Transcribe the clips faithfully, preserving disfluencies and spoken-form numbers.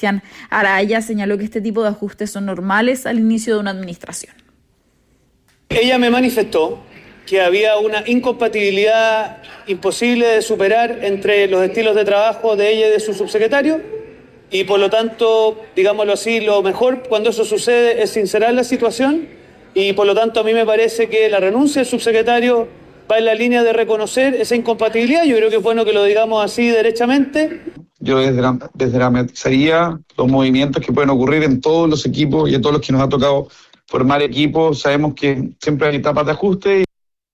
Cristian Araya, señaló que este tipo de ajustes son normales al inicio de una administración. Ella me manifestó que había una incompatibilidad imposible de superar entre los estilos de trabajo de ella y de su subsecretario, y por lo tanto, digámoslo así, lo mejor cuando eso sucede es sincerar la situación, y por lo tanto a mí me parece que la renuncia del subsecretario va en la línea de reconocer esa incompatibilidad. Yo creo que es bueno que lo digamos así derechamente. Yo desde la, desde la matizaría los movimientos que pueden ocurrir en todos los equipos y en todos los que nos ha tocado formar equipos, sabemos que siempre hay etapas de ajuste.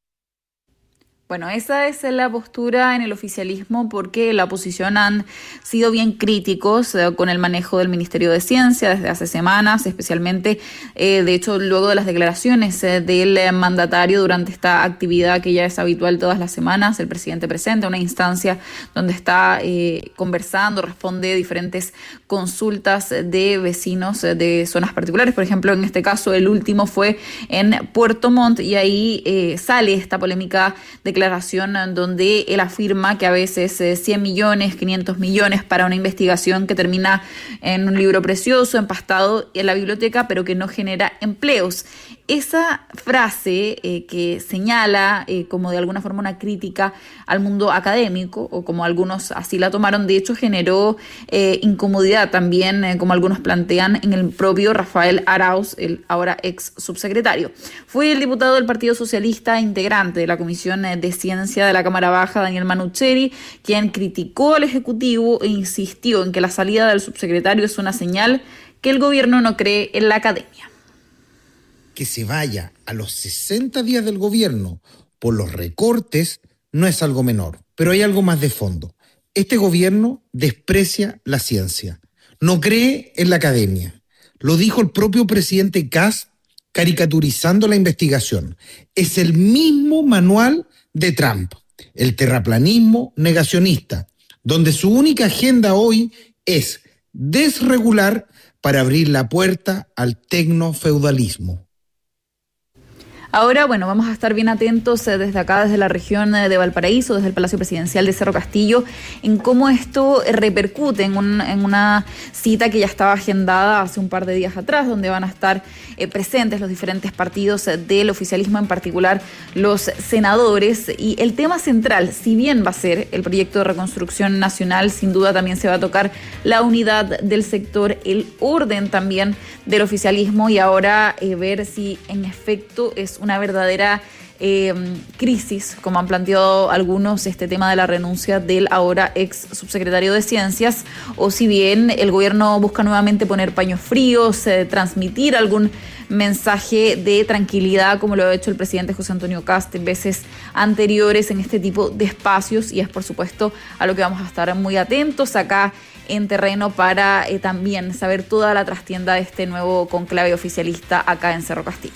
Bueno, esa es la postura en el oficialismo porque la oposición han sido bien críticos eh, con el manejo del Ministerio de Ciencia desde hace semanas, especialmente, eh, de hecho, luego de las declaraciones eh, del eh, mandatario durante esta actividad que ya es habitual todas las semanas. El presidente presenta una instancia donde está eh, conversando, responde diferentes consultas de vecinos eh, de zonas particulares. Por ejemplo, en este caso, el último fue en Puerto Montt y ahí eh, sale esta polémica de declaración donde él afirma que a veces eh, cien millones, quinientos millones para una investigación que termina en un libro precioso, empastado en la biblioteca, pero que no genera empleos. Esa frase eh, que señala eh, como de alguna forma una crítica al mundo académico, o como algunos así la tomaron, de hecho generó eh, incomodidad también, eh, como algunos plantean, en el propio Rafael Arauz, el ahora ex subsecretario. Fue el diputado del Partido Socialista, integrante de la Comisión de Ciencia de la Cámara Baja, Daniel Manucheri, quien criticó al Ejecutivo e insistió en que la salida del subsecretario es una señal que el gobierno no cree en la academia. Que se vaya a los sesenta días del gobierno por los recortes no es algo menor, pero hay algo más de fondo. Este gobierno desprecia la ciencia, no cree en la academia. Lo dijo el propio presidente Kast caricaturizando la investigación. Es el mismo manual de Trump, el terraplanismo negacionista, donde su única agenda hoy es desregular para abrir la puerta al tecnofeudalismo. Ahora, bueno, vamos a estar bien atentos eh, desde acá, desde la región eh, de Valparaíso, desde el Palacio Presidencial de Cerro Castillo, en cómo esto eh, repercute en, un, en una cita que ya estaba agendada hace un par de días atrás, donde van a estar eh, presentes los diferentes partidos eh, del oficialismo, en particular los senadores. Y el tema central, si bien va a ser el proyecto de reconstrucción nacional, sin duda también se va a tocar la unidad del sector, el orden también del oficialismo, y ahora eh, ver si en efecto es una verdadera eh, crisis, como han planteado algunos, este tema de la renuncia del ahora ex subsecretario de Ciencias, o si bien el gobierno busca nuevamente poner paños fríos, eh, transmitir algún mensaje de tranquilidad, como lo ha hecho el presidente José Antonio Kast en veces anteriores en este tipo de espacios, y es por supuesto a lo que vamos a estar muy atentos acá en terreno para eh, también saber toda la trastienda de este nuevo conclave oficialista acá en Cerro Castillo.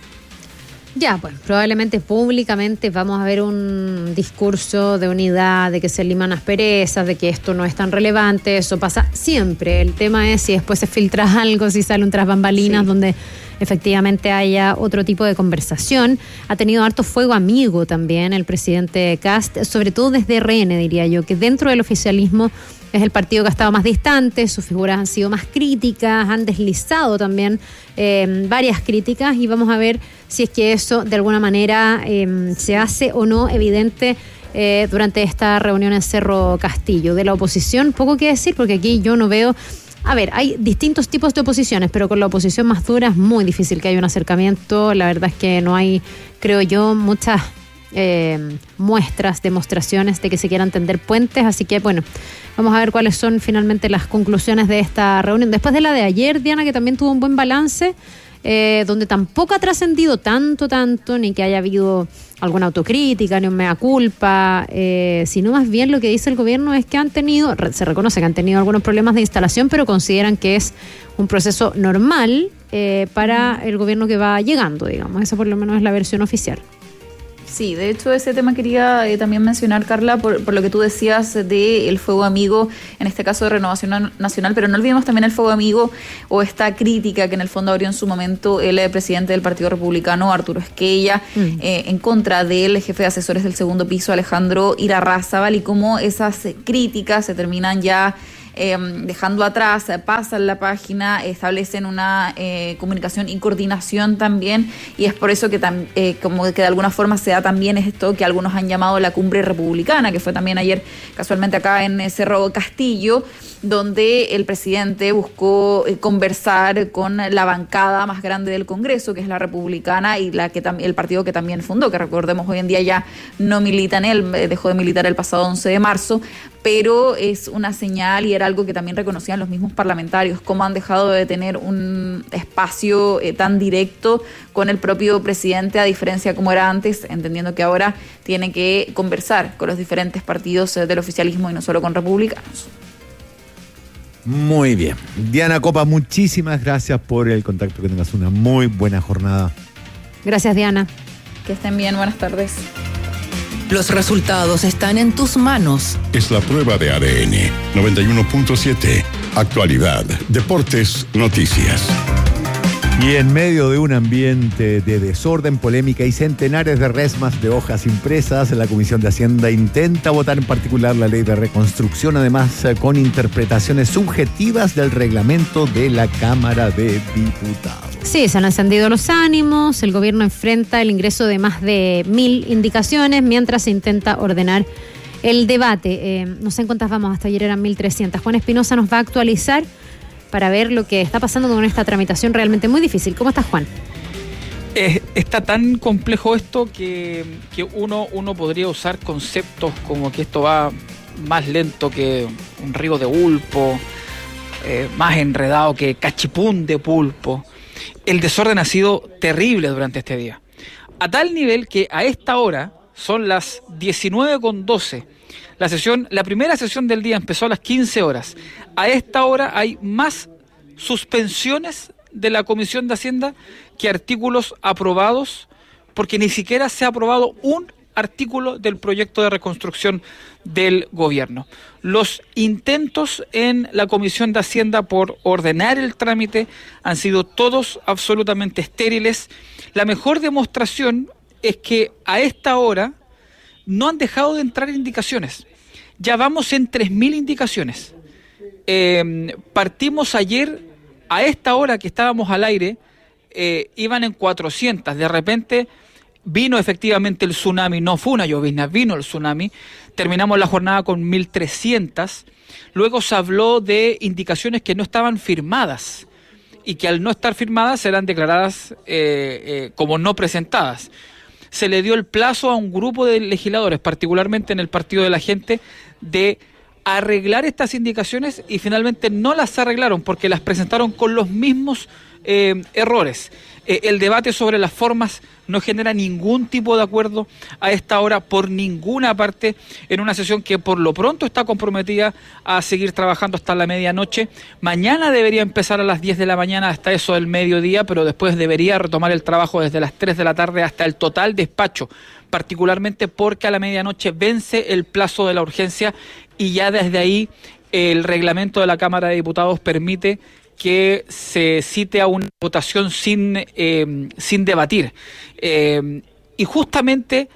Ya, bueno, probablemente públicamente vamos a ver un discurso de unidad, de que se liman asperezas, de que esto no es tan relevante. Eso pasa siempre. El tema es si después se filtra algo, si sale un tras bambalinas, sí, donde efectivamente haya otro tipo de conversación. Ha tenido harto fuego amigo también el presidente Kast, sobre todo desde R N, diría yo, que dentro del oficialismo es el partido que ha estado más distante, sus figuras han sido más críticas, han deslizado también eh, varias críticas, y vamos a ver si es que eso de alguna manera eh, se hace o no evidente eh, durante esta reunión en Cerro Castillo. De la oposición, poco que decir, porque aquí yo no veo... A ver, hay distintos tipos de oposiciones, pero con la oposición más dura es muy difícil que haya un acercamiento. La verdad es que no hay, creo yo, muchas eh, muestras, demostraciones de que se quieran tender puentes. Así que, bueno, vamos a ver cuáles son finalmente las conclusiones de esta reunión. Después de la de ayer, Diana, que también tuvo un buen balance, eh, donde tampoco ha trascendido tanto, tanto, ni que haya habido alguna autocrítica, ni un mea culpa, eh, sino más bien lo que dice el gobierno es que han tenido, se reconoce que han tenido algunos problemas de instalación, pero consideran que es un proceso normal eh, para el gobierno que va llegando, digamos. Esa por lo menos es la versión oficial. Sí, de hecho ese tema quería eh, también mencionar, Carla, por, por lo que tú decías del fuego amigo, en este caso de Renovación Nacional, pero no olvidemos también el fuego amigo o esta crítica que en el fondo abrió en su momento el eh, presidente del Partido Republicano, Arturo Esquella, mm. eh, en contra del jefe de asesores del segundo piso, Alejandro Irarrázaval, y cómo esas críticas se terminan ya eh, dejando atrás, pasan la página, establecen una eh, comunicación y coordinación también, y es por eso que tam, eh, como que de alguna forma se da también esto que algunos han llamado la cumbre republicana, que fue también ayer casualmente acá en Cerro Castillo, donde el presidente buscó eh, conversar con la bancada más grande del Congreso, que es la republicana, y la que tam- el partido que también fundó, que recordemos hoy en día ya no milita en él, dejó de militar el pasado once de marzo, pero es una señal y era algo que también reconocían los mismos parlamentarios, cómo han dejado de tener un espacio eh, tan directo con el propio presidente, a diferencia como era antes, entendiendo que ahora tiene que conversar con los diferentes partidos eh, del oficialismo y no solo con republicanos. Muy bien. Diana Copa, muchísimas gracias por el contacto, que tengas una muy buena jornada. Gracias, Diana. Que estén bien, buenas tardes. Los resultados están en tus manos. Es la prueba de A D N. noventa y uno punto siete. Actualidad, deportes, noticias. Y en medio de un ambiente de desorden, polémica y centenares de resmas de hojas impresas, la Comisión de Hacienda intenta votar en particular la ley de reconstrucción, además con interpretaciones subjetivas del reglamento de la Cámara de Diputados. Sí, se han encendido los ánimos, el gobierno enfrenta el ingreso de más de mil indicaciones mientras se intenta ordenar el debate. Eh, no sé en cuántas vamos, hasta ayer eran mil trescientas. Juan Espinosa nos va a actualizar para ver lo que está pasando con esta tramitación realmente muy difícil. ¿Cómo estás, Juan? Eh, está tan complejo esto que, que uno, uno podría usar conceptos como que esto va más lento que un río de pulpo, eh, más enredado que cachipún de pulpo. El desorden ha sido terrible durante este día, a tal nivel que a esta hora son las diecinueve con doce. La sesión, la primera sesión del día empezó a las quince horas. A esta hora hay más suspensiones de la Comisión de Hacienda que artículos aprobados, porque ni siquiera se ha aprobado un artículo del proyecto de reconstrucción del gobierno. Los intentos en la Comisión de Hacienda por ordenar el trámite han sido todos absolutamente estériles. La mejor demostración es que a esta hora no han dejado de entrar indicaciones. Ya vamos en tres mil indicaciones. Eh, partimos ayer, a esta hora que estábamos al aire, eh, iban en cuatrocientas. De repente vino efectivamente el tsunami, no fue una llovizna, vino el tsunami. Terminamos la jornada con mil trescientas. Luego se habló de indicaciones que no estaban firmadas y que al no estar firmadas serán declaradas eh, eh, como no presentadas. Se le dio el plazo a un grupo de legisladores, particularmente en el Partido de la Gente, de arreglar estas indicaciones y finalmente no las arreglaron porque las presentaron con los mismos eh, errores. Eh, el debate sobre las formas no genera ningún tipo de acuerdo a esta hora por ninguna parte, en una sesión que por lo pronto está comprometida a seguir trabajando hasta la medianoche. Mañana debería empezar a las diez de la mañana hasta eso del mediodía, pero después debería retomar el trabajo desde las tres de la tarde hasta el total despacho, particularmente porque a la medianoche vence el plazo de la urgencia y ya desde ahí el reglamento de la Cámara de Diputados permite que se cite a una votación sin, eh, sin debatir. Eh, y justamente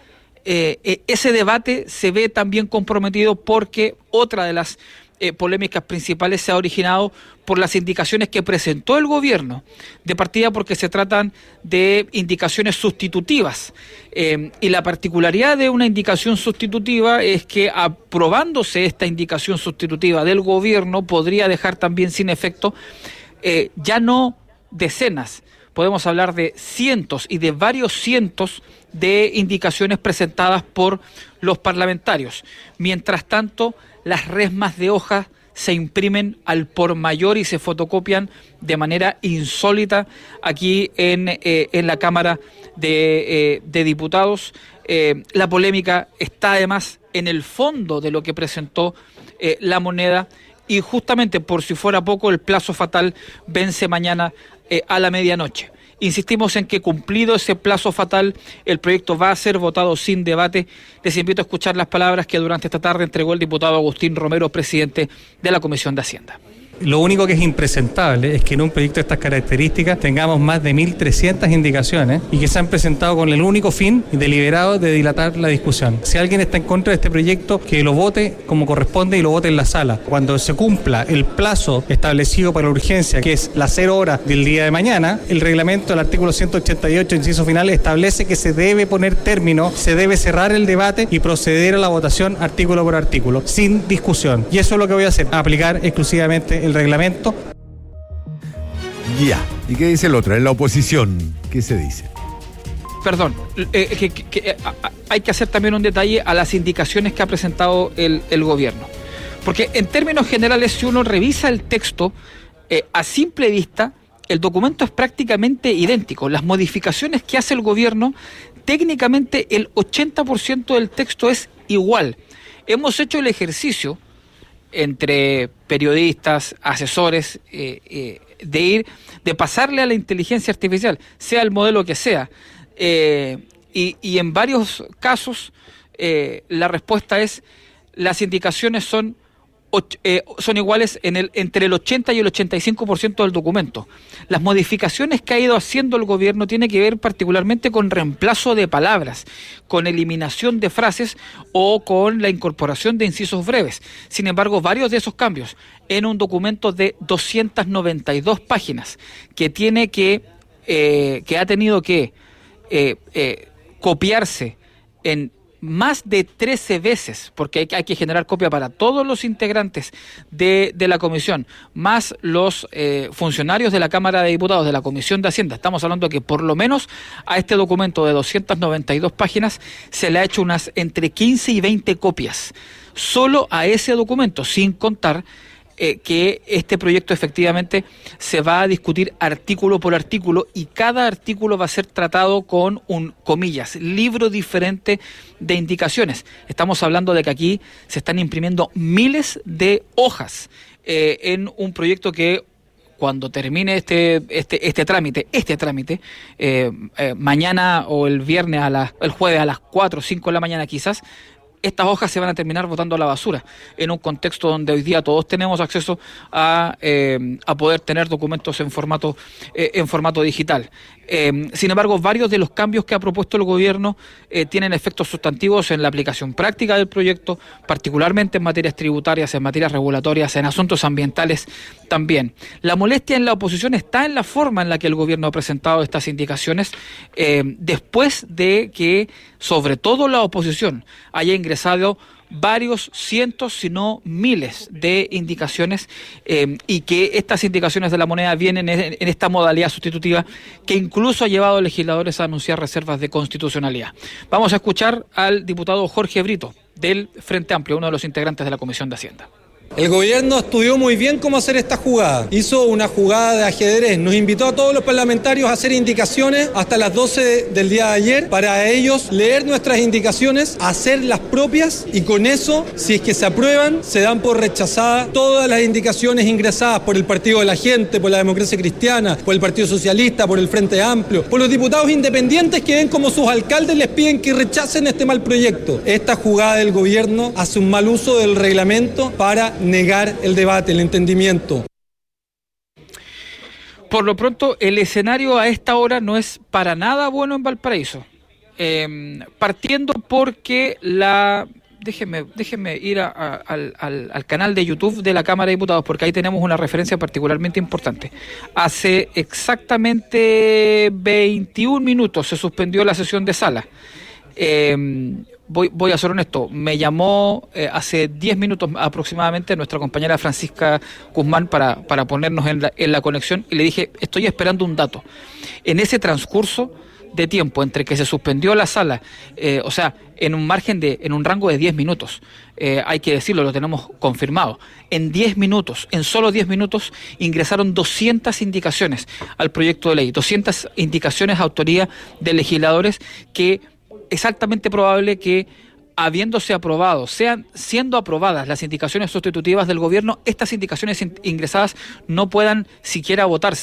eh, ese debate se ve también comprometido porque otra de las eh, polémicas principales se ha originado por las indicaciones que presentó el gobierno, de partida porque se tratan de indicaciones sustitutivas. Eh, y la particularidad de una indicación sustitutiva es que aprobándose esta indicación sustitutiva del gobierno podría dejar también sin efecto eh, ya no decenas, podemos hablar de cientos y de varios cientos de indicaciones presentadas por los parlamentarios. Mientras tanto, las resmas de hojas se imprimen al por mayor y se fotocopian de manera insólita aquí en, eh, en la Cámara de, eh, de Diputados. Eh, la polémica está además en el fondo de lo que presentó eh, La Moneda, y justamente por si fuera poco el plazo fatal vence mañana eh, a la medianoche. Insistimos en que cumplido ese plazo fatal, el proyecto va a ser votado sin debate. Les invito a escuchar las palabras que durante esta tarde entregó el diputado Agustín Romero, presidente de la Comisión de Hacienda. Lo único que es impresentable es que en un proyecto de estas características tengamos más de mil trescientas indicaciones y que se han presentado con el único fin deliberado de dilatar la discusión. Si alguien está en contra de este proyecto, que lo vote como corresponde y lo vote en la sala. Cuando se cumpla el plazo establecido para la urgencia, que es las cero horas del día de mañana, el reglamento del artículo ciento ochenta y ocho, inciso final, establece que se debe poner término, se debe cerrar el debate y proceder a la votación artículo por artículo, sin discusión. Y eso es lo que voy a hacer, aplicar exclusivamente el reglamento. Ya. ¿Y qué dice el otro? En la oposición, ¿qué se dice? Perdón, eh, que, que, que, a, a, hay que hacer también un detalle a las indicaciones que ha presentado el, el gobierno. Porque en términos generales, si uno revisa el texto, eh, a simple vista, el documento es prácticamente idéntico. Las modificaciones que hace el gobierno, técnicamente el ochenta por ciento del texto es igual. Hemos hecho el ejercicio entre periodistas, asesores, eh, eh, de ir, de pasarle a la inteligencia artificial, sea el modelo que sea. Eh, y, y en varios casos eh, la respuesta es: las indicaciones son Eh, son iguales en el, entre el ochenta y el ochenta y cinco por ciento del documento. Las modificaciones que ha ido haciendo el gobierno tienen que ver particularmente con reemplazo de palabras, con eliminación de frases o con la incorporación de incisos breves. Sin embargo, varios de esos cambios en un documento de doscientas noventa y dos páginas que tiene que, eh, que ha tenido que eh, eh, copiarse en más de trece veces, porque hay, hay que generar copia para todos los integrantes de, de la comisión, más los eh, funcionarios de la Cámara de Diputados, de la Comisión de Hacienda. Estamos hablando que por lo menos a este documento de doscientas noventa y dos páginas se le ha hecho unas entre quince y veinte copias, solo a ese documento, sin contar Eh, que este proyecto efectivamente se va a discutir artículo por artículo y cada artículo va a ser tratado con un, comillas, libro diferente de indicaciones. Estamos hablando de que aquí se están imprimiendo miles de hojas eh, en un proyecto que, cuando termine este este este trámite, este trámite, eh, eh, mañana o el viernes, a la, el jueves a las cuatro o cinco de la mañana quizás, estas hojas se van a terminar botando a la basura, en un contexto donde hoy día todos tenemos acceso a, eh, a poder tener documentos en formato, eh, en formato digital. Eh, sin embargo, varios de los cambios que ha propuesto el gobierno eh, tienen efectos sustantivos en la aplicación práctica del proyecto, particularmente en materias tributarias, en materias regulatorias, en asuntos ambientales también. La molestia en la oposición está en la forma en la que el gobierno ha presentado estas indicaciones, eh, después de que, sobre todo la oposición, haya ingresado varios cientos, si no miles de indicaciones, eh, y que estas indicaciones de la moneda vienen en, en esta modalidad sustitutiva que incluso ha llevado a legisladores a anunciar reservas de constitucionalidad. Vamos a escuchar al diputado Jorge Brito, del Frente Amplio, uno de los integrantes de la Comisión de Hacienda. El gobierno estudió muy bien cómo hacer esta jugada. Hizo una jugada de ajedrez. Nos invitó a todos los parlamentarios a hacer indicaciones hasta las doce del día de ayer para ellos leer nuestras indicaciones, hacer las propias y con eso, si es que se aprueban, se dan por rechazadas todas las indicaciones ingresadas por el Partido de la Gente, por la Democracia Cristiana, por el Partido Socialista, por el Frente Amplio, por los diputados independientes que ven como sus alcaldes les piden que rechacen este mal proyecto. Esta jugada del gobierno hace un mal uso del reglamento para negar el debate, el entendimiento. Por lo pronto, el escenario a esta hora no es para nada bueno en Valparaíso. Eh, partiendo porque la... Déjenme, déjenme ir a, a, al, al, al canal de YouTube de la Cámara de Diputados, porque ahí tenemos una referencia particularmente importante. Hace exactamente veintiún minutos se suspendió la sesión de sala. Eh, voy, voy a ser honesto, me llamó eh, hace diez minutos aproximadamente nuestra compañera Francisca Guzmán para, para ponernos en la, en la conexión y le dije, estoy esperando un dato. En ese transcurso de tiempo entre que se suspendió la sala, eh, o sea, en un margen de, en un rango de diez minutos, eh, hay que decirlo, lo tenemos confirmado, en diez minutos, en solo diez minutos, ingresaron doscientas indicaciones al proyecto de ley, doscientas indicaciones a autoría de legisladores que es altamente probable que, habiéndose aprobado, sean siendo aprobadas las indicaciones sustitutivas del gobierno, estas indicaciones in- ingresadas no puedan siquiera votarse.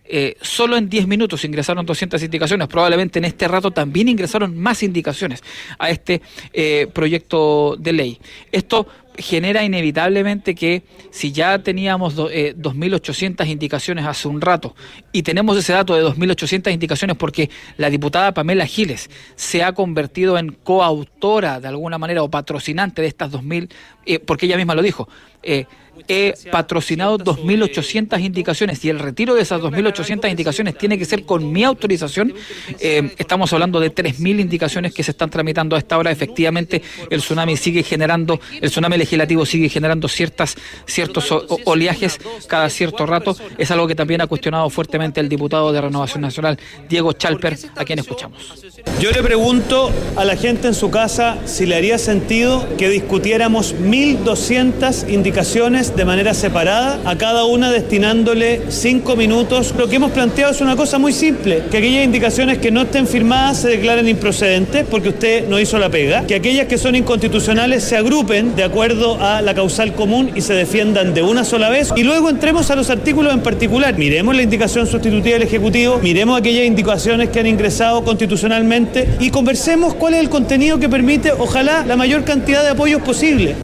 eh, solo en diez minutos ingresaron doscientas indicaciones. Probablemente en este rato también ingresaron más indicaciones a este eh, proyecto de ley. Esto genera inevitablemente que si ya teníamos do, eh, dos mil ochocientas indicaciones hace un rato y tenemos ese dato de dos mil ochocientas indicaciones porque la diputada Pamela Giles se ha convertido en coautora de alguna manera o patrocinante de estas dos mil, eh, porque ella misma lo dijo, eh, he patrocinado dos mil ochocientas indicaciones y el retiro de esas dos mil ochocientas indicaciones tiene que ser con mi autorización. Eh, estamos hablando de tres mil indicaciones que se están tramitando a esta hora. Efectivamente, el tsunami sigue generando, el tsunami legislativo sigue generando ciertas ciertos o, oleajes cada cierto rato. Es algo que también ha cuestionado fuertemente el diputado de Renovación Nacional, Diego Chalper, a quien escuchamos. Yo le pregunto a la gente en su casa si le haría sentido que discutiéramos mil doscientas indicaciones de manera separada, a cada una destinándole cinco minutos. Lo que hemos planteado es una cosa muy simple, que aquellas indicaciones que no estén firmadas se declaren improcedentes porque usted no hizo la pega, que aquellas que son inconstitucionales se agrupen de acuerdo a la causal común y se defiendan de una sola vez, y luego entremos a los artículos en particular. Miremos la indicación sustitutiva del Ejecutivo, miremos aquellas indicaciones que han ingresado constitucionalmente y conversemos cuál es el contenido que permite, ojalá, la mayor cantidad de apoyos posible.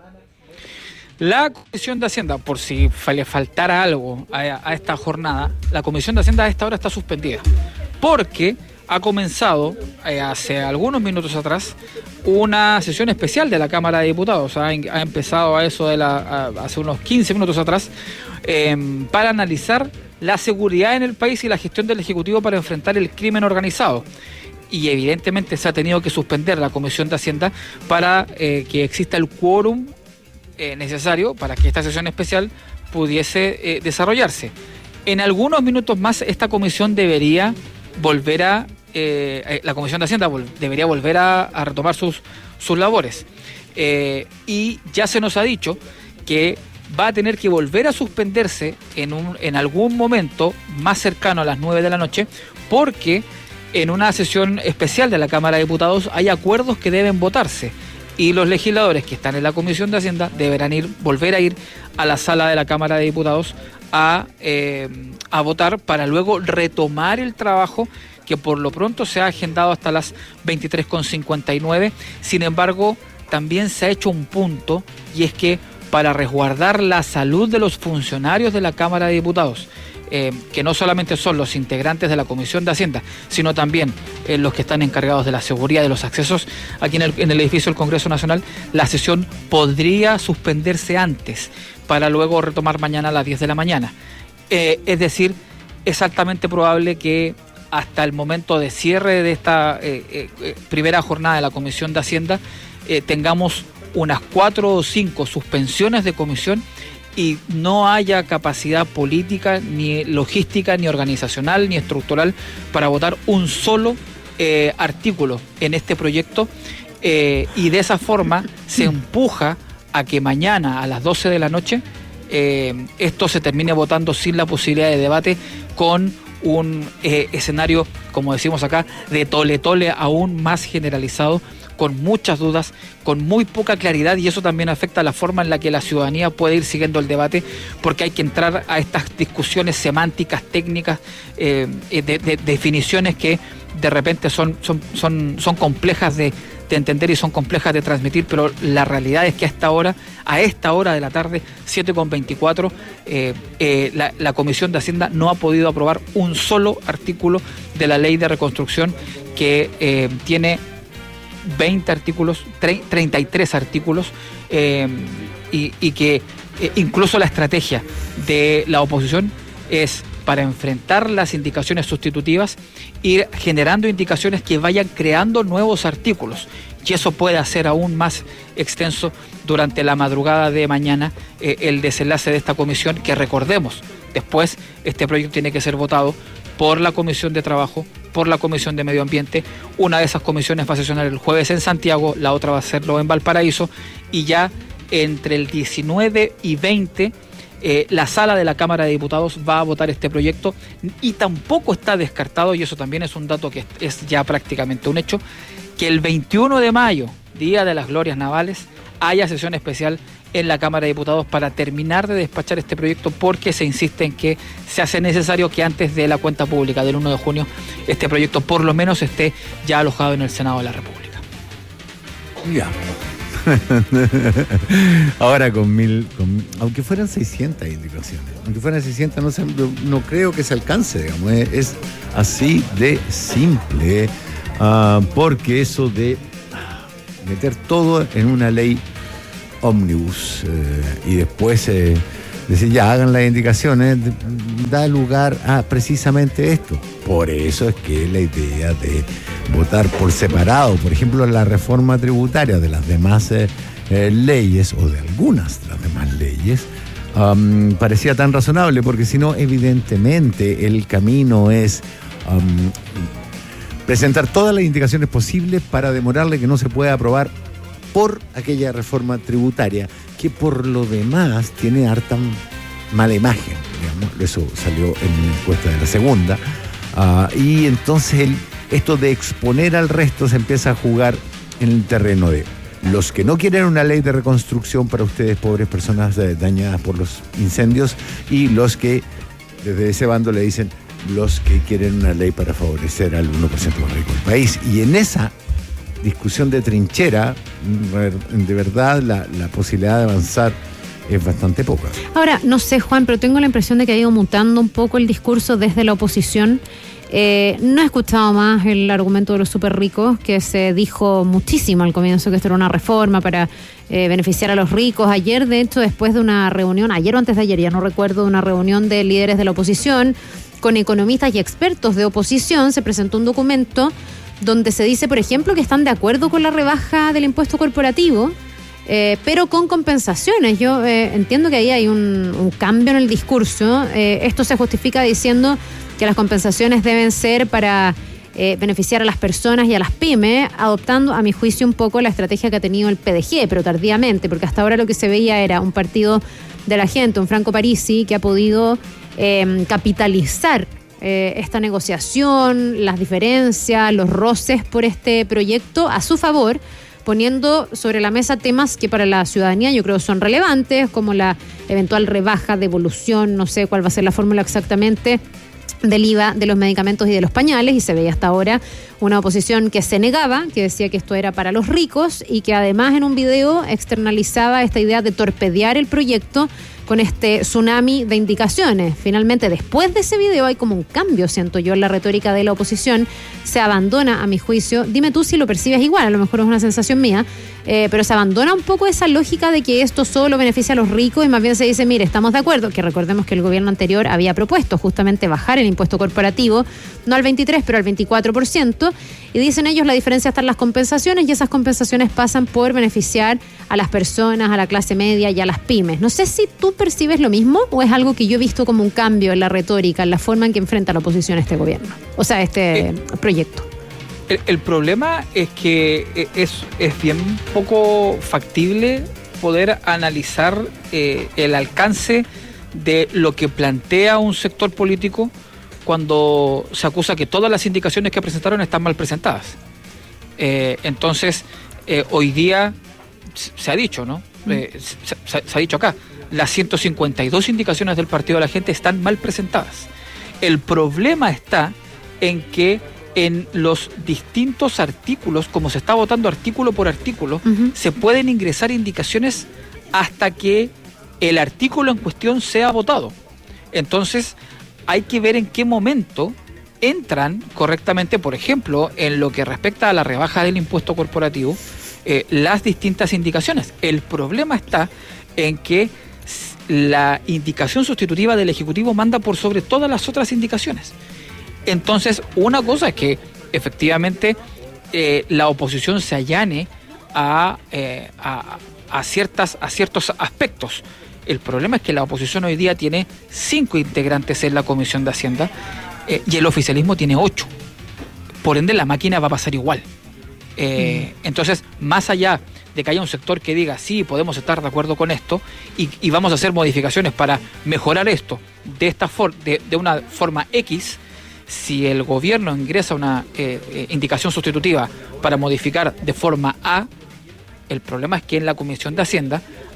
La Comisión de Hacienda, por si le faltara algo a, a esta jornada, la Comisión de Hacienda a esta hora está suspendida, porque ha comenzado eh, hace algunos minutos atrás una sesión especial de la Cámara de Diputados. Ha, ha empezado a eso de la, a, hace unos quince minutos atrás eh, para analizar la seguridad en el país y la gestión del Ejecutivo para enfrentar el crimen organizado. Y evidentemente se ha tenido que suspender la Comisión de Hacienda para eh, que exista el quórum Eh, necesario para que esta sesión especial pudiese eh, desarrollarse. En algunos minutos más esta comisión debería volver a, eh, la Comisión de Hacienda vol- debería volver a, a retomar sus, sus labores. Eh, y ya se nos ha dicho que va a tener que volver a suspenderse en, un, en algún momento más cercano a las nueve de la noche, porque en una sesión especial de la Cámara de Diputados hay acuerdos que deben votarse. Y los legisladores que están en la Comisión de Hacienda deberán ir, volver a ir a la sala de la Cámara de Diputados a, eh, a votar para luego retomar el trabajo que por lo pronto se ha agendado hasta las veintitrés con cincuenta y nueve. Sin embargo, también se ha hecho un punto, y es que para resguardar la salud de los funcionarios de la Cámara de Diputados, Eh, que no solamente son los integrantes de la Comisión de Hacienda, sino también eh, los que están encargados de la seguridad de los accesos aquí en el, en el edificio del Congreso Nacional, la sesión podría suspenderse antes para luego retomar mañana a las diez de la mañana. Eh, es decir, es altamente probable que hasta el momento de cierre de esta eh, eh, primera jornada de la Comisión de Hacienda eh, tengamos unas cuatro o cinco suspensiones de comisión y no haya capacidad política, ni logística, ni organizacional, ni estructural para votar un solo eh, artículo en este proyecto, eh, y de esa forma se empuja a que mañana a las doce de la noche eh, esto se termine votando sin la posibilidad de debate, con un eh, escenario, como decimos acá, de tole-tole aún más generalizado, con muchas dudas, con muy poca claridad, y eso también afecta la forma en la que la ciudadanía puede ir siguiendo el debate, porque hay que entrar a estas discusiones semánticas, técnicas, eh, de, de definiciones que de repente son, son, son, son complejas de, de entender y son complejas de transmitir, pero la realidad es que a esta hora, a esta hora de la tarde, siete con veinticuatro, eh, eh, la, la Comisión de Hacienda no ha podido aprobar un solo artículo de la Ley de Reconstrucción, que eh, tiene veinte artículos, treinta y tres artículos, eh, y, y que eh, incluso la estrategia de la oposición es, para enfrentar las indicaciones sustitutivas, ir generando indicaciones que vayan creando nuevos artículos, y eso puede hacer aún más extenso durante la madrugada de mañana eh, el desenlace de esta comisión, que recordemos, después este proyecto tiene que ser votado por la Comisión de Trabajo, por la Comisión de Medio Ambiente. Una de esas comisiones va a sesionar el jueves en Santiago, la otra va a hacerlo en Valparaíso, y ya entre el diecinueve y veinte eh, la sala de la Cámara de Diputados va a votar este proyecto, y tampoco está descartado, y eso también es un dato que es ya prácticamente un hecho, que el veintiuno de mayo, Día de las Glorias Navales, haya sesión especial en la Cámara de Diputados para terminar de despachar este proyecto, porque se insiste en que se hace necesario que antes de la cuenta pública del uno de junio este proyecto por lo menos esté ya alojado en el Senado de la República. Ya. Ahora con mil, con, aunque fueran seiscientas indicaciones, aunque fueran seiscientas, no, se, no creo que se alcance, digamos, es, es así de simple, uh, porque eso de meter todo en una ley ómnibus eh, y después eh, decir ya hagan las indicaciones, da lugar a precisamente esto. Por eso es que la idea de votar por separado, por ejemplo, la reforma tributaria de las demás eh, eh, leyes, o de algunas de las demás leyes, um, parecía tan razonable, porque si no, evidentemente el camino es um, presentar todas las indicaciones posibles para demorarle que no se pueda aprobar por aquella reforma tributaria, que por lo demás tiene harta mala imagen, digamos. Eso salió en una encuesta de la segunda, uh, y entonces el esto de exponer al resto se empieza a jugar en el terreno de los que no quieren una ley de reconstrucción para ustedes, pobres personas eh, dañadas por los incendios, y los que desde ese bando le dicen los que quieren una ley para favorecer al uno por ciento más rico del país. Y en esa discusión de trinchera, de verdad, la, la posibilidad de avanzar es bastante poca. Ahora, no sé, Juan, pero tengo la impresión de que ha ido mutando un poco el discurso desde la oposición. Eh, no he escuchado más el argumento de los súper ricos, que se dijo muchísimo al comienzo que esto era una reforma para eh, beneficiar a los ricos. Ayer, de hecho, después de una reunión, ayer o antes de ayer, ya no recuerdo, una reunión de líderes de la oposición con economistas y expertos de oposición, se presentó un documento donde se dice, por ejemplo, que están de acuerdo con la rebaja del impuesto corporativo, eh, pero con compensaciones. Yo eh, entiendo que ahí hay un, un cambio en el discurso. Eh, esto se justifica diciendo que las compensaciones deben ser para eh, beneficiar a las personas y a las pymes, adoptando, a mi juicio, un poco la estrategia que ha tenido el P D G, pero tardíamente, porque hasta ahora lo que se veía era un partido de la gente, un Franco Parisi, que ha podido eh, capitalizar eh, esta negociación, las diferencias, los roces por este proyecto a su favor, poniendo sobre la mesa temas que para la ciudadanía yo creo son relevantes, como la eventual rebaja, devolución, no sé cuál va a ser la fórmula exactamente, del I V A de los medicamentos y de los pañales, y se veía hasta ahora una oposición que se negaba, que decía que esto era para los ricos, y que además en un video externalizaba esta idea de torpedear el proyecto con este tsunami de indicaciones. Finalmente, después de ese video hay como un cambio, siento yo, en la retórica de la oposición. Se abandona, a mi juicio, dime tú si lo percibes igual, a lo mejor es una sensación mía, eh, pero se abandona un poco esa lógica de que esto solo beneficia a los ricos, y más bien se dice, mire, estamos de acuerdo, que recordemos que el gobierno anterior había propuesto justamente bajar el impuesto corporativo, no al veintitrés, pero al veinticuatro por ciento, y dicen ellos la diferencia está en las compensaciones, y esas compensaciones pasan por beneficiar a las personas, a la clase media y a las pymes. No sé si tú percibes lo mismo, o es algo que yo he visto como un cambio en la retórica, en la forma en que enfrenta la oposición a este gobierno, o sea, este eh, proyecto. El, el problema es que es, es bien poco factible poder analizar eh, el alcance de lo que plantea un sector político cuando se acusa que todas las indicaciones que presentaron están mal presentadas. Eh, entonces, eh, hoy día se ha dicho, ¿no? Eh, se, se, se ha dicho acá, las ciento cincuenta y dos indicaciones del Partido de la Gente están mal presentadas. El problema está en que en los distintos artículos, como se está votando artículo por artículo, uh-huh. se pueden ingresar indicaciones hasta que el artículo en cuestión sea votado. Entonces, hay que ver en qué momento entran correctamente, por ejemplo, en lo que respecta a la rebaja del impuesto corporativo, eh, las distintas indicaciones. El problema está en que la indicación sustitutiva del Ejecutivo manda por sobre todas las otras indicaciones. Entonces, una cosa es que efectivamente eh, la oposición se allane a, eh, a, a, ciertas, a ciertos aspectos. El problema es que la oposición hoy día tiene cinco integrantes en la Comisión de Hacienda eh, y el oficialismo tiene ocho. Por ende, la máquina va a pasar igual. Eh, mm. Entonces, más allá de que haya un sector que diga, sí, podemos estar de acuerdo con esto y, y vamos a hacer modificaciones para mejorar esto de, esta for- de, de una forma X, si el gobierno ingresa una eh, eh, indicación sustitutiva para modificar de forma A, el problema es que en la Comisión de Hacienda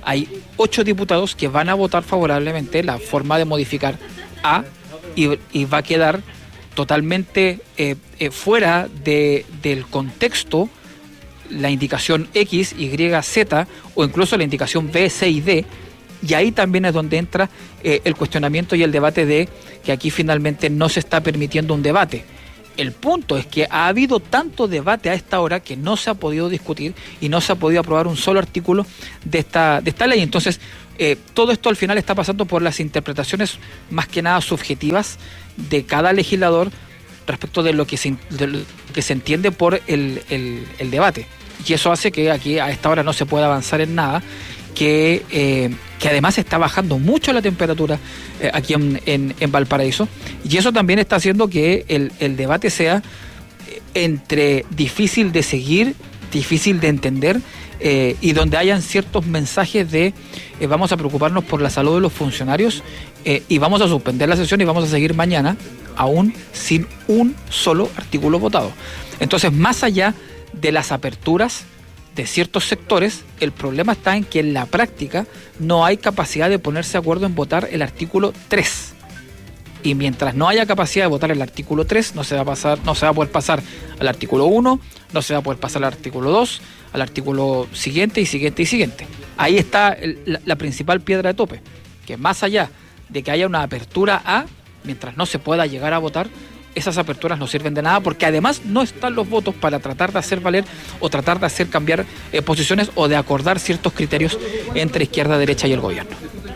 hay ocho diputados que van a votar favorablemente la forma de modificar A y, y va a quedar totalmente eh, eh, fuera de, del contexto la indicación X, Y, Z o incluso la indicación B, C y D, y ahí también es donde entra eh, el cuestionamiento y el debate de que aquí finalmente no se está permitiendo un debate. El punto es que ha habido tanto debate a esta hora que no se ha podido discutir y no se ha podido aprobar un solo artículo de esta, de esta ley. Entonces, eh, todo esto al final está pasando por las interpretaciones más que nada subjetivas de cada legislador respecto de lo que se, de lo que se entiende por el, el, el debate. Y eso hace que aquí a esta hora no se pueda avanzar en nada, que, eh, que además está bajando mucho la temperatura eh, aquí en, en, en Valparaíso, y eso también está haciendo que el, el debate sea entre difícil de seguir, difícil de entender, eh, y donde hayan ciertos mensajes de eh, vamos a preocuparnos por la salud de los funcionarios eh, y vamos a suspender la sesión y vamos a seguir mañana aún sin un solo artículo votado. Entonces, más allá de las aperturas de ciertos sectores, el problema está en que en la práctica no hay capacidad de ponerse de acuerdo en votar el artículo tres. Y mientras no haya capacidad de votar el artículo tres, no se va a pasar, no se va a poder pasar al artículo uno, no se va a poder pasar al artículo dos, al artículo siguiente y siguiente y siguiente. Ahí está el, la, la principal piedra de tope, que más allá de que haya una apertura A, mientras no se pueda llegar a votar, esas aperturas no sirven de nada, porque además no están los votos para tratar de hacer valer o tratar de hacer cambiar eh, posiciones o de acordar ciertos criterios entre izquierda, derecha y el gobierno.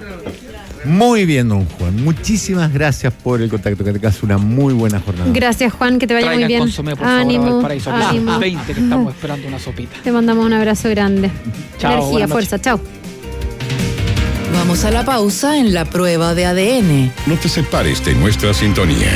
Muy bien, don Juan. Muchísimas gracias por el contacto. Que tengas una muy buena jornada. Gracias, Juan. Que te vaya Traigan muy bien. Consomé, por ánimo, favor, a Valparaíso, ánimo. veinte que estamos esperando una sopita. Te mandamos un abrazo grande. Chao, Energía, fuerza. Chao. Vamos a la pausa en la prueba de A D N. No te separes de nuestra sintonía.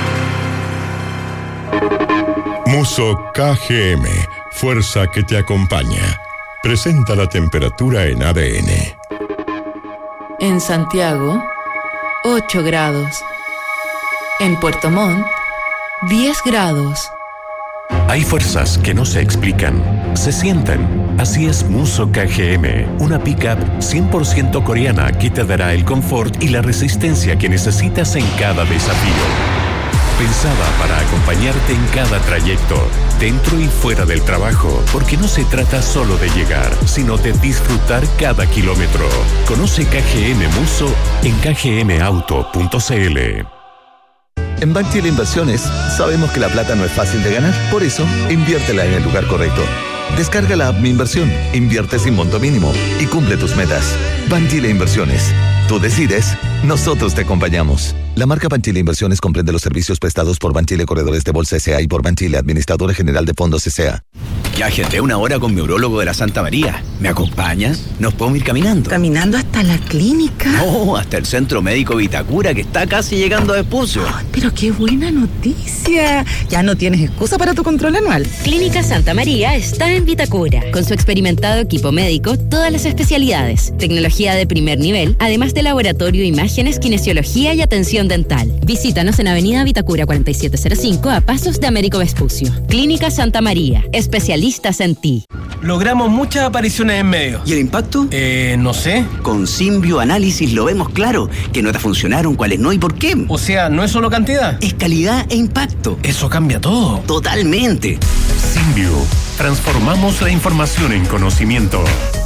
Muso K G M, fuerza que te acompaña. Presenta la temperatura en A D N. En Santiago, ocho grados. En Puerto Montt, diez grados. Hay fuerzas que no se explican, se sienten. Así es Muso K G M, una pick-up cien por ciento coreana que te dará el confort y la resistencia que necesitas en cada desafío. Pensada para acompañarte en cada trayecto, dentro y fuera del trabajo, porque no se trata solo de llegar, sino de disfrutar cada kilómetro. Conoce K G M Muso en k g m auto punto c l. En Banchile Inversiones sabemos que la plata no es fácil de ganar, por eso inviértela en el lugar correcto. Descarga la app Mi Inversión, invierte sin monto mínimo y cumple tus metas. Banchile Inversiones. Tú decides, nosotros te acompañamos. La marca Banchile Inversiones comprende los servicios prestados por Banchile Corredores de Bolsa S A y por Banchile Administradora General de Fondos S A. Ya agendé una hora con mi urólogo de la Santa María. ¿Me acompañas? ¿Nos podemos ir caminando? ¿Caminando hasta la clínica? No, hasta el Centro Médico Vitacura, que está casi llegando a Vespucio. Oh, pero qué buena noticia. Ya no tienes excusa para tu control anual. Clínica Santa María está en Vitacura. Con su experimentado equipo médico, todas las especialidades, tecnología de primer nivel, además de laboratorio, imágenes, kinesiología y atención dental. Visítanos en Avenida Vitacura cuarenta y siete cero cinco, a pasos de Américo Vespucio. Clínica Santa María, especialistas en ti. Logramos muchas apariciones en medios. ¿Y el impacto? Eh, no sé. Con Symbio Análisis lo vemos claro. ¿Qué notas funcionaron, cuáles no y por qué? O sea, no es solo cantidad. Es calidad e impacto. Eso cambia todo. Totalmente. Symbio. Transformamos la información en conocimiento.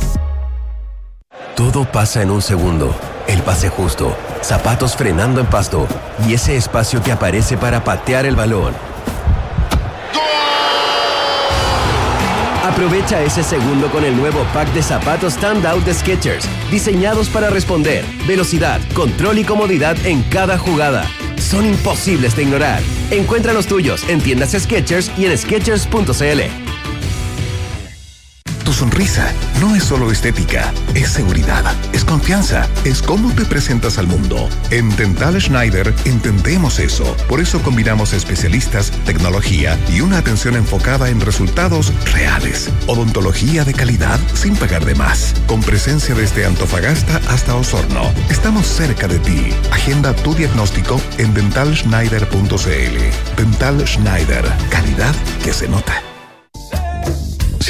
Todo pasa en un segundo. El pase justo, zapatos frenando en pasto y ese espacio que aparece para patear el balón. Aprovecha ese segundo con el nuevo pack de zapatos Standout de Skechers, diseñados para responder, velocidad, control y comodidad en cada jugada. Son imposibles de ignorar. Encuentra los tuyos en tiendas Skechers y en skechers punto c l. Tu sonrisa no es solo estética, es seguridad, es confianza, es cómo te presentas al mundo. En Dental Schneider entendemos eso. Por eso combinamos especialistas, tecnología y una atención enfocada en resultados reales. Odontología de calidad sin pagar de más. Con presencia desde Antofagasta hasta Osorno. Estamos cerca de ti. Agenda tu diagnóstico en dental schneider punto c l. Dental Schneider. Calidad que se nota. Si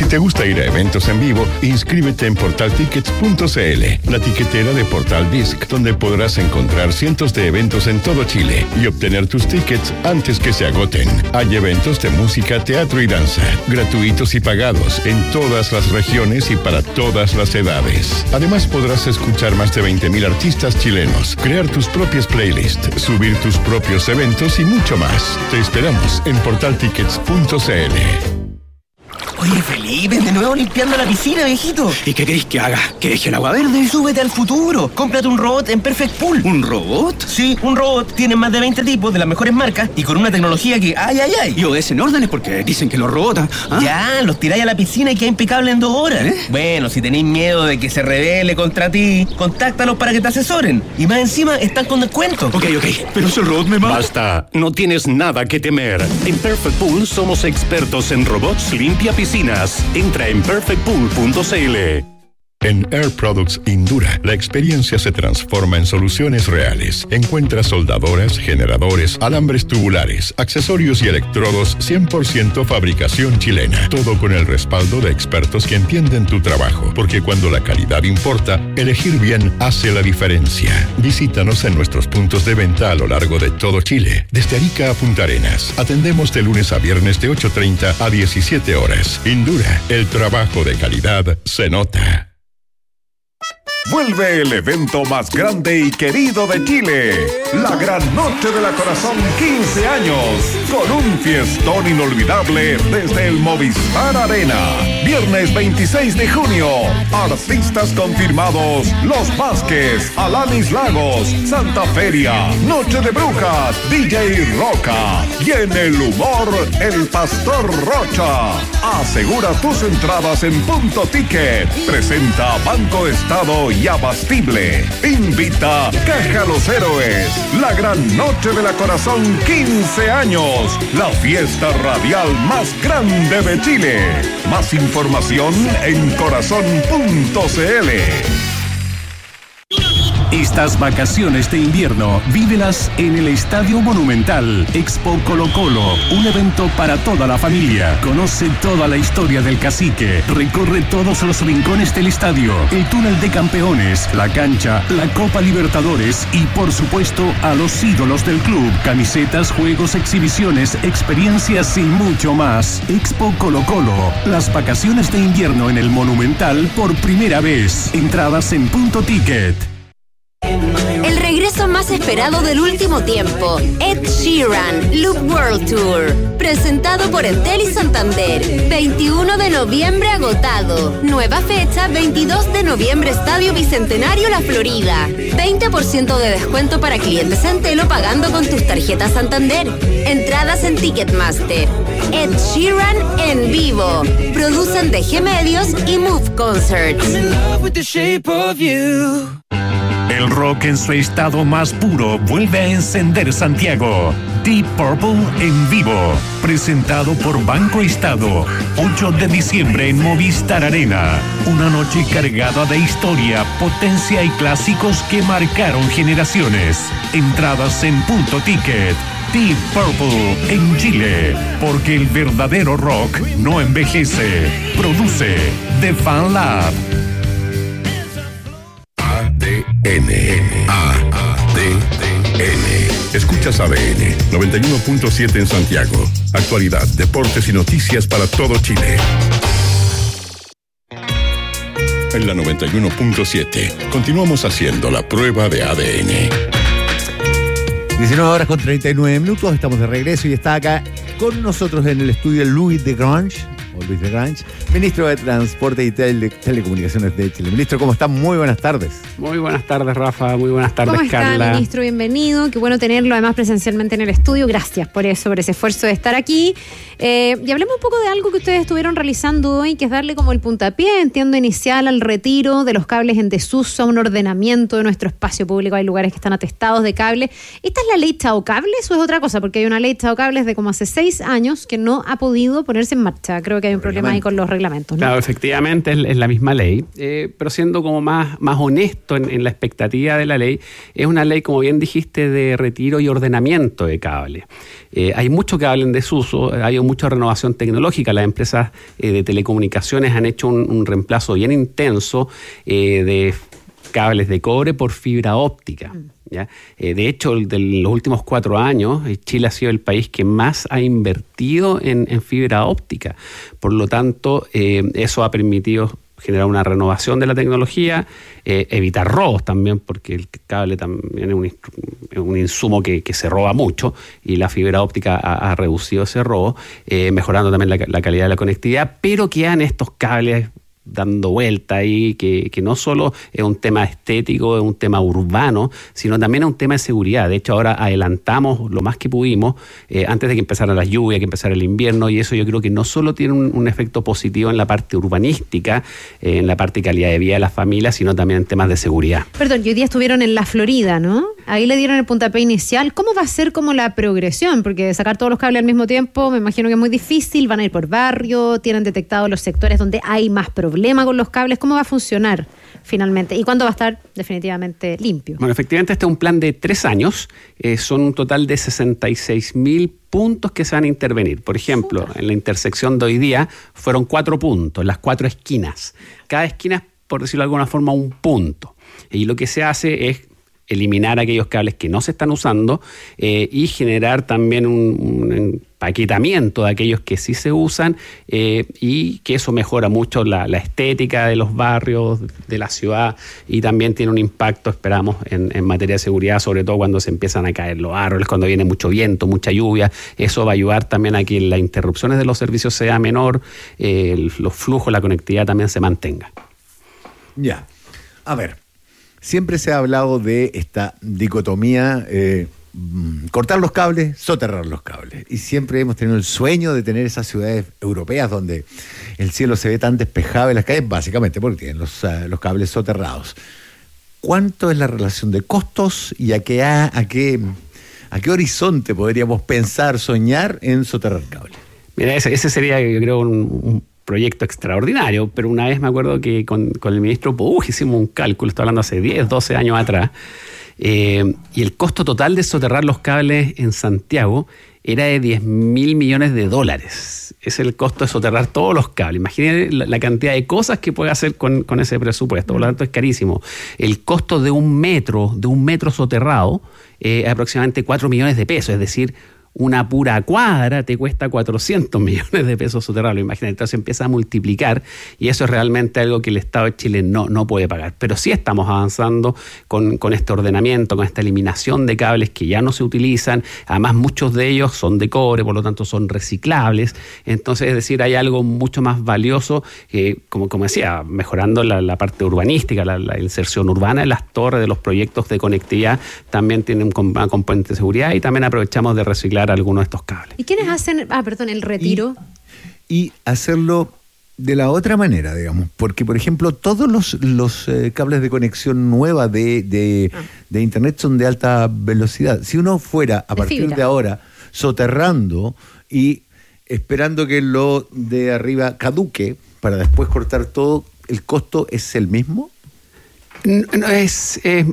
Si te gusta ir a eventos en vivo, inscríbete en portal tickets punto c l, la tiquetera de Portal Disc, donde podrás encontrar cientos de eventos en todo Chile y obtener tus tickets antes que se agoten. Hay eventos de música, teatro y danza, gratuitos y pagados en todas las regiones y para todas las edades. Además, podrás escuchar más de veinte mil artistas chilenos, crear tus propias playlists, subir tus propios eventos y mucho más. Te esperamos en portal tickets punto c l. Oye, Felipe, de nuevo limpiando la piscina, viejito. ¿Y qué querés que haga? ¿Que deje el agua verde? Súbete al futuro. Cómprate un robot en Perfect Pool. ¿Un robot? Sí, un robot. Tienen más de veinte tipos de las mejores marcas y con una tecnología que ay, ay, ay. Y obedecen órdenes porque dicen que los robots... ¿ah? Ya, los tiráis a la piscina y queda impecable en dos horas. ¿Eh? Bueno, si tenéis miedo de que se rebele contra ti, contáctalos para que te asesoren. Y más encima, están con descuento. Ok, ok, pero si el robot me mata... Basta, no tienes nada que temer. En Perfect Pool somos expertos en robots limpia piscinas. Entra en perfect pool punto c l. En Air Products Indura, la experiencia se transforma en soluciones reales. Encuentra soldadoras, generadores, alambres tubulares, accesorios y electrodos cien por ciento fabricación chilena. Todo con el respaldo de expertos que entienden tu trabajo. Porque cuando la calidad importa, elegir bien hace la diferencia. Visítanos en nuestros puntos de venta a lo largo de todo Chile. Desde Arica a Punta Arenas. Atendemos de lunes a viernes de ocho treinta a diecisiete horas. Indura, el trabajo de calidad se nota. Vuelve el evento más grande y querido de Chile, la Gran Noche de la Corazón quince años, con un fiestón inolvidable desde el Movistar Arena. Viernes veintiséis de junio, artistas confirmados: Los Vázquez, Alanis Lagos, Santa Feria, Noche de Brujas, D J Roca y en el humor, el Pastor Rocha. Asegura tus entradas en Punto Ticket. Presenta Banco Estado y Abastible. Invita Caja Los Héroes. La Gran Noche de la Corazón quince años. La fiesta radial más grande de Chile. Más información en corazón punto c l. Estas vacaciones de invierno, vívelas en el Estadio Monumental. Expo Colo Colo, un evento para toda la familia. Conoce toda la historia del Cacique. Recorre todos los rincones del estadio, el túnel de campeones, la cancha, la Copa Libertadores y, por supuesto, a los ídolos del club. Camisetas, juegos, exhibiciones, experiencias y mucho más. Expo Colo Colo, las vacaciones de invierno en el Monumental por primera vez. Entradas en Punto Ticket. El regreso más esperado del último tiempo, Ed Sheeran, Loop World Tour, presentado por Entel y Santander, veintiuno de noviembre agotado, nueva fecha veintidós de noviembre Estadio Bicentenario La Florida, veinte por ciento de descuento para clientes Entel o pagando con tus tarjetas Santander, entradas en Ticketmaster. Ed Sheeran en vivo, producen D G Medios y Move Concerts. El rock en su estado más puro vuelve a encender Santiago. Deep Purple en vivo, presentado por Banco Estado, ocho de diciembre en Movistar Arena. Una noche cargada de historia, potencia y clásicos que marcaron generaciones. Entradas en Punto Ticket. Deep Purple en Chile, porque el verdadero rock no envejece. Produce The Fan Lab. A D N. A D N. Escuchas A D N noventa y uno punto siete en Santiago. Actualidad, deportes y noticias para todo Chile. En la noventa y uno punto siete continuamos haciendo la prueba de A D N. diecinueve horas con treinta y nueve minutos, estamos de regreso y está acá con nosotros en el estudio Luis de Grange, o Luis de Grange, ministro de Transporte y Tele Telecomunicaciones de Chile. Ministro, ¿cómo está? Muy buenas tardes. Muy buenas tardes, Rafa. Muy buenas tardes, ¿Cómo está, Carla. ministro? Bienvenido. Qué bueno tenerlo además presencialmente en el estudio. Gracias por eso, por ese esfuerzo de estar aquí. Eh, y hablemos un poco de algo que ustedes estuvieron realizando hoy, que es darle como el puntapié, entiendo, inicial al retiro de los cables en desuso, a un ordenamiento de nuestro espacio público. Hay lugares que están atestados de cable. ¿Esta es la ley Chao Cables o es otra cosa? Porque hay una ley Chao Cables de como hace seis años que no ha podido ponerse en marcha. Creo que que hay un problema ahí con los reglamentos, ¿no? Claro, efectivamente es, es la misma ley, eh, pero siendo como más, más honesto en, en la expectativa de la ley, es una ley, como bien dijiste, de retiro y ordenamiento de cable. Eh, hay mucho cable en desuso, hay mucha renovación tecnológica. Las empresas eh, de telecomunicaciones han hecho un, un reemplazo bien intenso eh, de cables de cobre por fibra óptica. Mm. ¿Ya? Eh, de hecho, de los últimos cuatro años, Chile ha sido el país que más ha invertido en, en fibra óptica. Por lo tanto, eh, eso ha permitido generar una renovación de la tecnología, eh, evitar robos también, porque el cable también es un, es un insumo que, que se roba mucho y la fibra óptica ha, ha reducido ese robo, eh, mejorando también la, la calidad de la conectividad, pero quedan estos cables dando vuelta ahí, que, que no solo es un tema estético, es un tema urbano, sino también es un tema de seguridad. De hecho, ahora adelantamos lo más que pudimos, eh, antes de que empezaran las lluvias, que empezara el invierno, y eso yo creo que no solo tiene un, un efecto positivo en la parte urbanística, eh, en la parte de calidad de vida de las familias, sino también en temas de seguridad. Perdón, y hoy día estuvieron en la Florida, ¿no? Ahí le dieron el puntapié inicial. ¿Cómo va a ser como la progresión? Porque sacar todos los cables al mismo tiempo, me imagino que es muy difícil, van a ir por barrio, tienen detectado los sectores donde hay más problemas problema con los cables. ¿Cómo va a funcionar finalmente? ¿Y cuándo va a estar definitivamente limpio? Bueno, efectivamente este es un plan de tres años. Eh, son un total de sesenta y seis mil puntos que se van a intervenir. Por ejemplo, en la intersección de hoy día fueron cuatro puntos, las cuatro esquinas. Cada esquina es, por decirlo de alguna forma, un punto. Y lo que se hace es eliminar aquellos cables que no se están usando eh, y generar también un, un empaquetamiento de aquellos que sí se usan eh, y que eso mejora mucho la, la estética de los barrios, de la ciudad, y también tiene un impacto, esperamos, en, en materia de seguridad, sobre todo cuando se empiezan a caer los árboles, cuando viene mucho viento, mucha lluvia. Eso va a ayudar también a que las interrupciones de los servicios sea menor, eh, el, los flujos, la conectividad también se mantenga. Ya, a ver. Siempre se ha hablado de esta dicotomía, eh, cortar los cables, soterrar los cables. Y siempre hemos tenido el sueño de tener esas ciudades europeas donde el cielo se ve tan despejado en las calles, básicamente porque tienen los, uh, los cables soterrados. ¿Cuánto es la relación de costos y a qué, a, a qué, a qué horizonte podríamos pensar, soñar en soterrar cables? Mira, ese, ese sería, yo creo, un... un proyecto extraordinario, pero una vez me acuerdo que con, con el ministro Pug hicimos un cálculo, estoy hablando hace diez, doce años atrás, eh, y el costo total de soterrar los cables en Santiago era de diez mil millones de dólares. Es el costo de soterrar todos los cables. Imagínense la, la cantidad de cosas que puede hacer con, con ese presupuesto, por lo tanto es carísimo. El costo de un metro, de un metro soterrado, eh, es aproximadamente cuatro millones de pesos, es decir, una pura cuadra te cuesta cuatrocientos millones de pesos soterrarlo, imagínate. Entonces empieza a multiplicar y eso es realmente algo que el Estado de Chile no, no puede pagar. Pero sí estamos avanzando con, con este ordenamiento, con esta eliminación de cables que ya no se utilizan. Además, muchos de ellos son de cobre, por lo tanto son reciclables. Entonces, es decir, hay algo mucho más valioso, eh, como, como decía, mejorando la, la parte urbanística, la, la inserción urbana de las torres, de los proyectos de conectividad, también tienen un componente de seguridad y también aprovechamos de reciclar algunos de estos cables. ¿Y quiénes hacen, ah, perdón, el retiro? Y, y hacerlo de la otra manera, digamos, porque, por ejemplo, todos los, los eh, cables de conexión nueva de, de, ah. de Internet son de alta velocidad. Si uno fuera, a de partir fibra. de ahora, soterrando y esperando que lo de arriba caduque para después cortar todo, ¿el costo es el mismo? No, no es... Eh...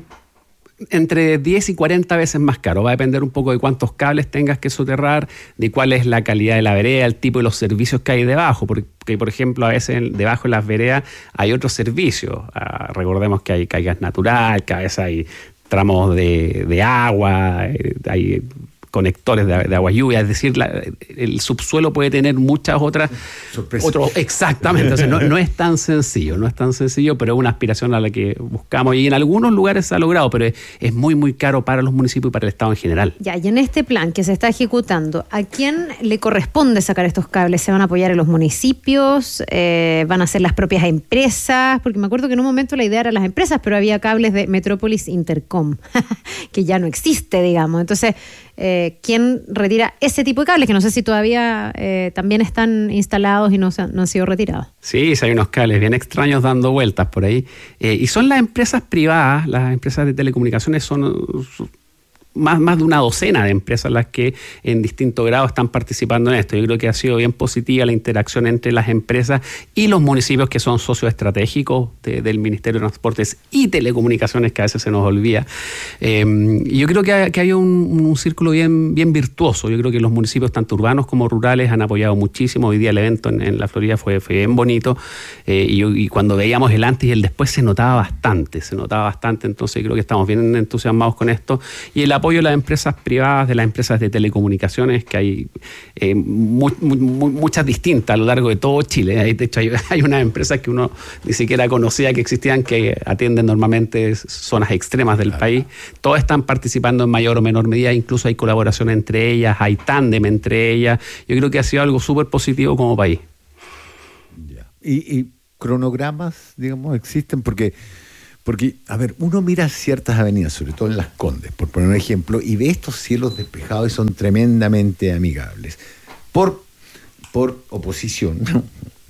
entre diez y cuarenta veces más caro. Va a depender un poco de cuántos cables tengas que soterrar, de cuál es la calidad de la vereda, el tipo de los servicios que hay debajo, porque, por ejemplo, a veces debajo de las veredas hay otros servicios. Uh, recordemos que hay, que hay gas natural, que a veces hay tramos de, de agua, hay conectores de, de agua lluvia, es decir, la, el subsuelo puede tener muchas otras otros, exactamente, o sea, no, no es tan sencillo, no es tan sencillo, pero es una aspiración a la que buscamos y en algunos lugares se ha logrado, pero es, es muy muy caro para los municipios y para el Estado en general. Ya, y en este plan que se está ejecutando, ¿a quién le corresponde sacar estos cables? ¿Se van a apoyar en los municipios? Eh, ¿Van a ser las propias empresas? Porque me acuerdo que en un momento la idea era las empresas, pero había cables de Metrópolis Intercom, que ya no existe, digamos. Entonces, Eh, ¿quién retira ese tipo de cables? Que no sé si todavía eh, también están instalados y no, se han, no han sido retirados. Sí, sí, hay unos cables bien extraños dando vueltas por ahí. Eh, y son las empresas privadas, las empresas de telecomunicaciones son más, más de una docena de empresas las que en distinto grado están participando en esto. Yo creo que ha sido bien positiva la interacción entre las empresas y los municipios que son socios estratégicos de, del Ministerio de Transportes y Telecomunicaciones, que a veces se nos olvida. Eh, yo creo que ha, que hay un, un círculo bien, bien virtuoso. Yo creo que los municipios, tanto urbanos como rurales, han apoyado muchísimo. Hoy día el evento en, en la Florida fue, fue bien bonito eh, y, y cuando veíamos el antes y el después se notaba bastante, se notaba bastante. Entonces creo que estamos bien entusiasmados con esto. Y el apoyo de las empresas privadas, de las empresas de telecomunicaciones, que hay eh, muy, muy, muy, muchas distintas a lo largo de todo Chile. De hecho, hay, hay unas empresas que uno ni siquiera conocía que existían, que atienden normalmente zonas extremas del claro. país. Todas están participando en mayor o menor medida, incluso hay colaboración entre ellas, hay tándem entre ellas. Yo creo que ha sido algo súper positivo como país. Ya. Y, y cronogramas, digamos, existen porque... Porque, a ver, uno mira ciertas avenidas, sobre todo en Las Condes, por poner un ejemplo, y ve estos cielos despejados y son tremendamente amigables. Por, por oposición, ¿no?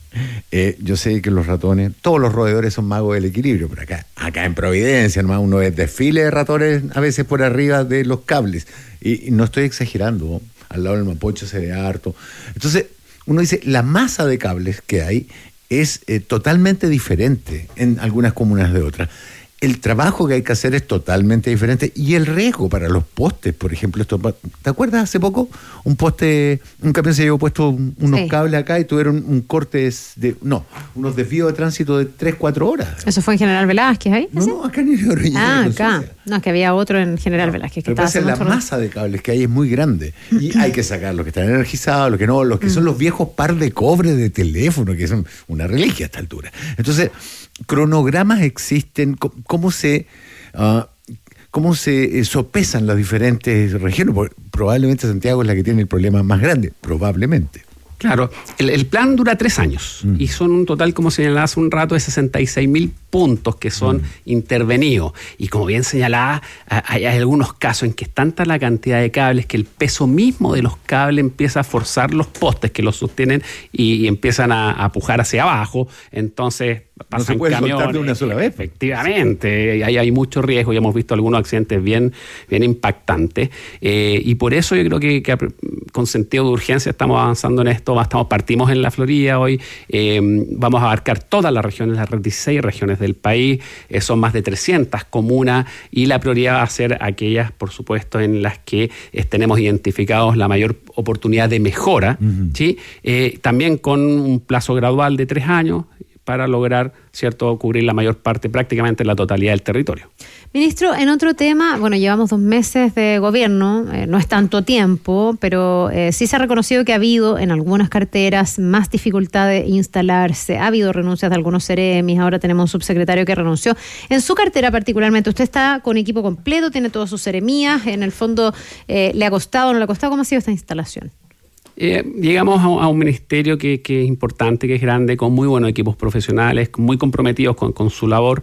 eh, yo sé que los ratones, todos los roedores son magos del equilibrio, pero acá, acá en Providencia, nomás uno ve desfile de ratones a veces por arriba de los cables. Y, y no estoy exagerando, ¿no? Al lado del Mapocho se ve harto. Entonces, uno dice, la masa de cables que hay es eh, totalmente diferente en algunas comunas de otras. El trabajo que hay que hacer es totalmente diferente y el riesgo para los postes, por ejemplo, esto, ¿te acuerdas hace poco? Un poste, un camión se llevó puesto un, unos sí. cables acá y tuvieron un corte de, no, unos desvíos de tránsito de tres, cuatro horas. ¿Eso fue en General Velázquez ahí? No, no, acá en el Oro. Ah, acá. No, es que había otro en General no, Velázquez. Que pero estaba la otro... masa de cables que hay es muy grande y hay que sacar los que están energizados, los que no, los que mm. son los viejos par de cobre de teléfono, que son una reliquia a esta altura. Entonces, cronogramas existen, cómo se uh, cómo se sopesan las diferentes regiones. Probablemente Santiago es la que tiene el problema más grande, probablemente. Claro, el, el plan dura tres años mm. y son un total, como señalaba hace un rato, de sesenta y seis mil puntos que son mm. intervenidos. Y como bien señalaba, hay, hay algunos casos en que es tanta la cantidad de cables que el peso mismo de los cables empieza a forzar los postes que los sostienen y, y empiezan a, a pujar hacia abajo. Entonces pasan no se puede camiones. soltar de una sola vez. Efectivamente, sí. hay, hay mucho riesgo y hemos visto algunos accidentes bien, bien impactantes. Eh, y por eso yo creo que, que con sentido de urgencia estamos avanzando en esto. Estamos, partimos en la Florida hoy, eh, vamos a abarcar todas las regiones, las dieciséis regiones del país, eh, son más de trescientas comunas y la prioridad va a ser aquellas, por supuesto, en las que eh, tenemos identificados la mayor oportunidad de mejora, uh-huh. ¿sí? Eh, también con un plazo gradual de tres años para lograr, ¿cierto?, cubrir la mayor parte, prácticamente la totalidad del territorio. Ministro, en otro tema, bueno, llevamos dos meses de gobierno, eh, no es tanto tiempo, pero eh, sí se ha reconocido que ha habido en algunas carteras más dificultad de instalarse, ha habido renuncias de algunos seremis, ahora tenemos un subsecretario que renunció. En su cartera particularmente, usted está con equipo completo, tiene todas sus seremías, en el fondo, eh, ¿le ha costado o no le ha costado? ¿Cómo ha sido esta instalación? Eh, llegamos a, a un ministerio que, que es importante, que es grande, con muy buenos equipos profesionales, muy comprometidos con, con su labor.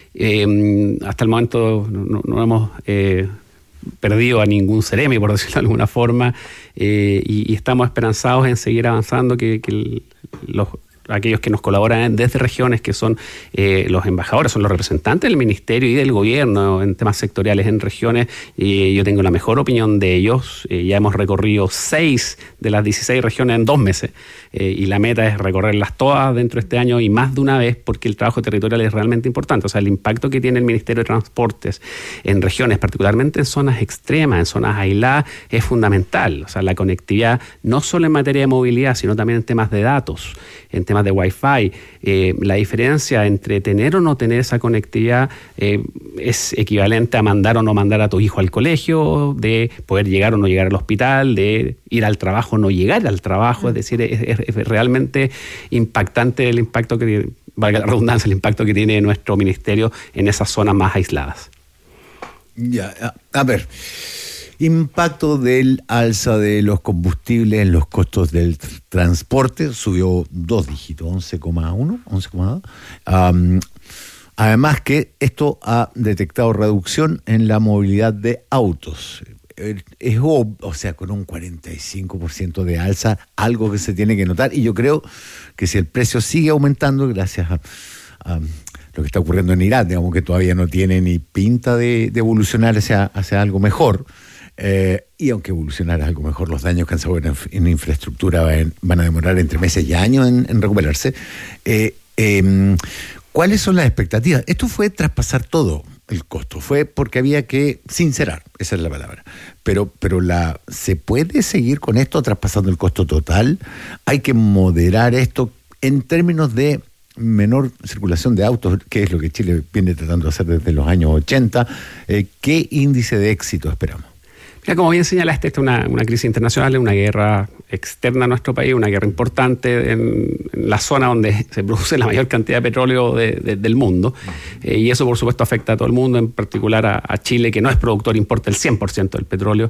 Eh, hasta el momento no, no hemos eh, perdido a ningún seremi, por decirlo de alguna forma, eh, y, y estamos esperanzados en seguir avanzando, que, que el, los aquellos que nos colaboran desde regiones, que son eh, los embajadores, son los representantes del ministerio y del gobierno en temas sectoriales en regiones, y yo tengo la mejor opinión de ellos. Eh, ya hemos recorrido seis de las dieciséis regiones en dos meses, eh, y la meta es recorrerlas todas dentro de este año y más de una vez, porque el trabajo territorial es realmente importante. O sea, el impacto que tiene el Ministerio de Transportes en regiones, particularmente en zonas extremas, en zonas aisladas, es fundamental. O sea, la conectividad, no solo en materia de movilidad, sino también en temas de datos, en temas de Wi-Fi. Eh, la diferencia entre tener o no tener esa conectividad eh, es equivalente a mandar o no mandar a tu hijo al colegio, de poder llegar o no llegar al hospital, de ir al trabajo o no llegar al trabajo. Es decir, es, es, es realmente impactante el impacto que tiene, valga la redundancia, el impacto que tiene nuestro ministerio en esas zonas más aisladas. Ya, a, a ver... Impacto del alza de los combustibles en los costos del tr- transporte, subió dos dígitos, once coma uno, once coma dos. Um, además que esto ha detectado reducción en la movilidad de autos. Es, o sea, con un cuarenta y cinco por ciento de alza, algo que se tiene que notar, y yo creo que si el precio sigue aumentando, gracias a... a lo que está ocurriendo en Irak, digamos que todavía no tiene ni pinta de, de evolucionar hacia, hacia algo mejor. Eh, y aunque evolucionara algo mejor, los daños que han sabido en, en infraestructura van, van a demorar entre meses y años en, en recuperarse. Eh, eh, ¿Cuáles son las expectativas? Esto fue traspasar todo el costo, fue porque había que sincerar, esa es la palabra. Pero, pero la, ¿se puede seguir con esto traspasando el costo total? Hay que moderar esto en términos de menor circulación de autos, que es lo que Chile viene tratando de hacer desde los años ochenta. Eh, ¿Qué índice de éxito esperamos? Mira, como bien señalaste, esta es una, una crisis internacional, una guerra externa a nuestro país, una guerra importante en, en la zona donde se produce la mayor cantidad de petróleo de, de, del mundo. Eh, y eso, por supuesto, afecta a todo el mundo, en particular a, a Chile, que no es productor, importa el cien por ciento del petróleo.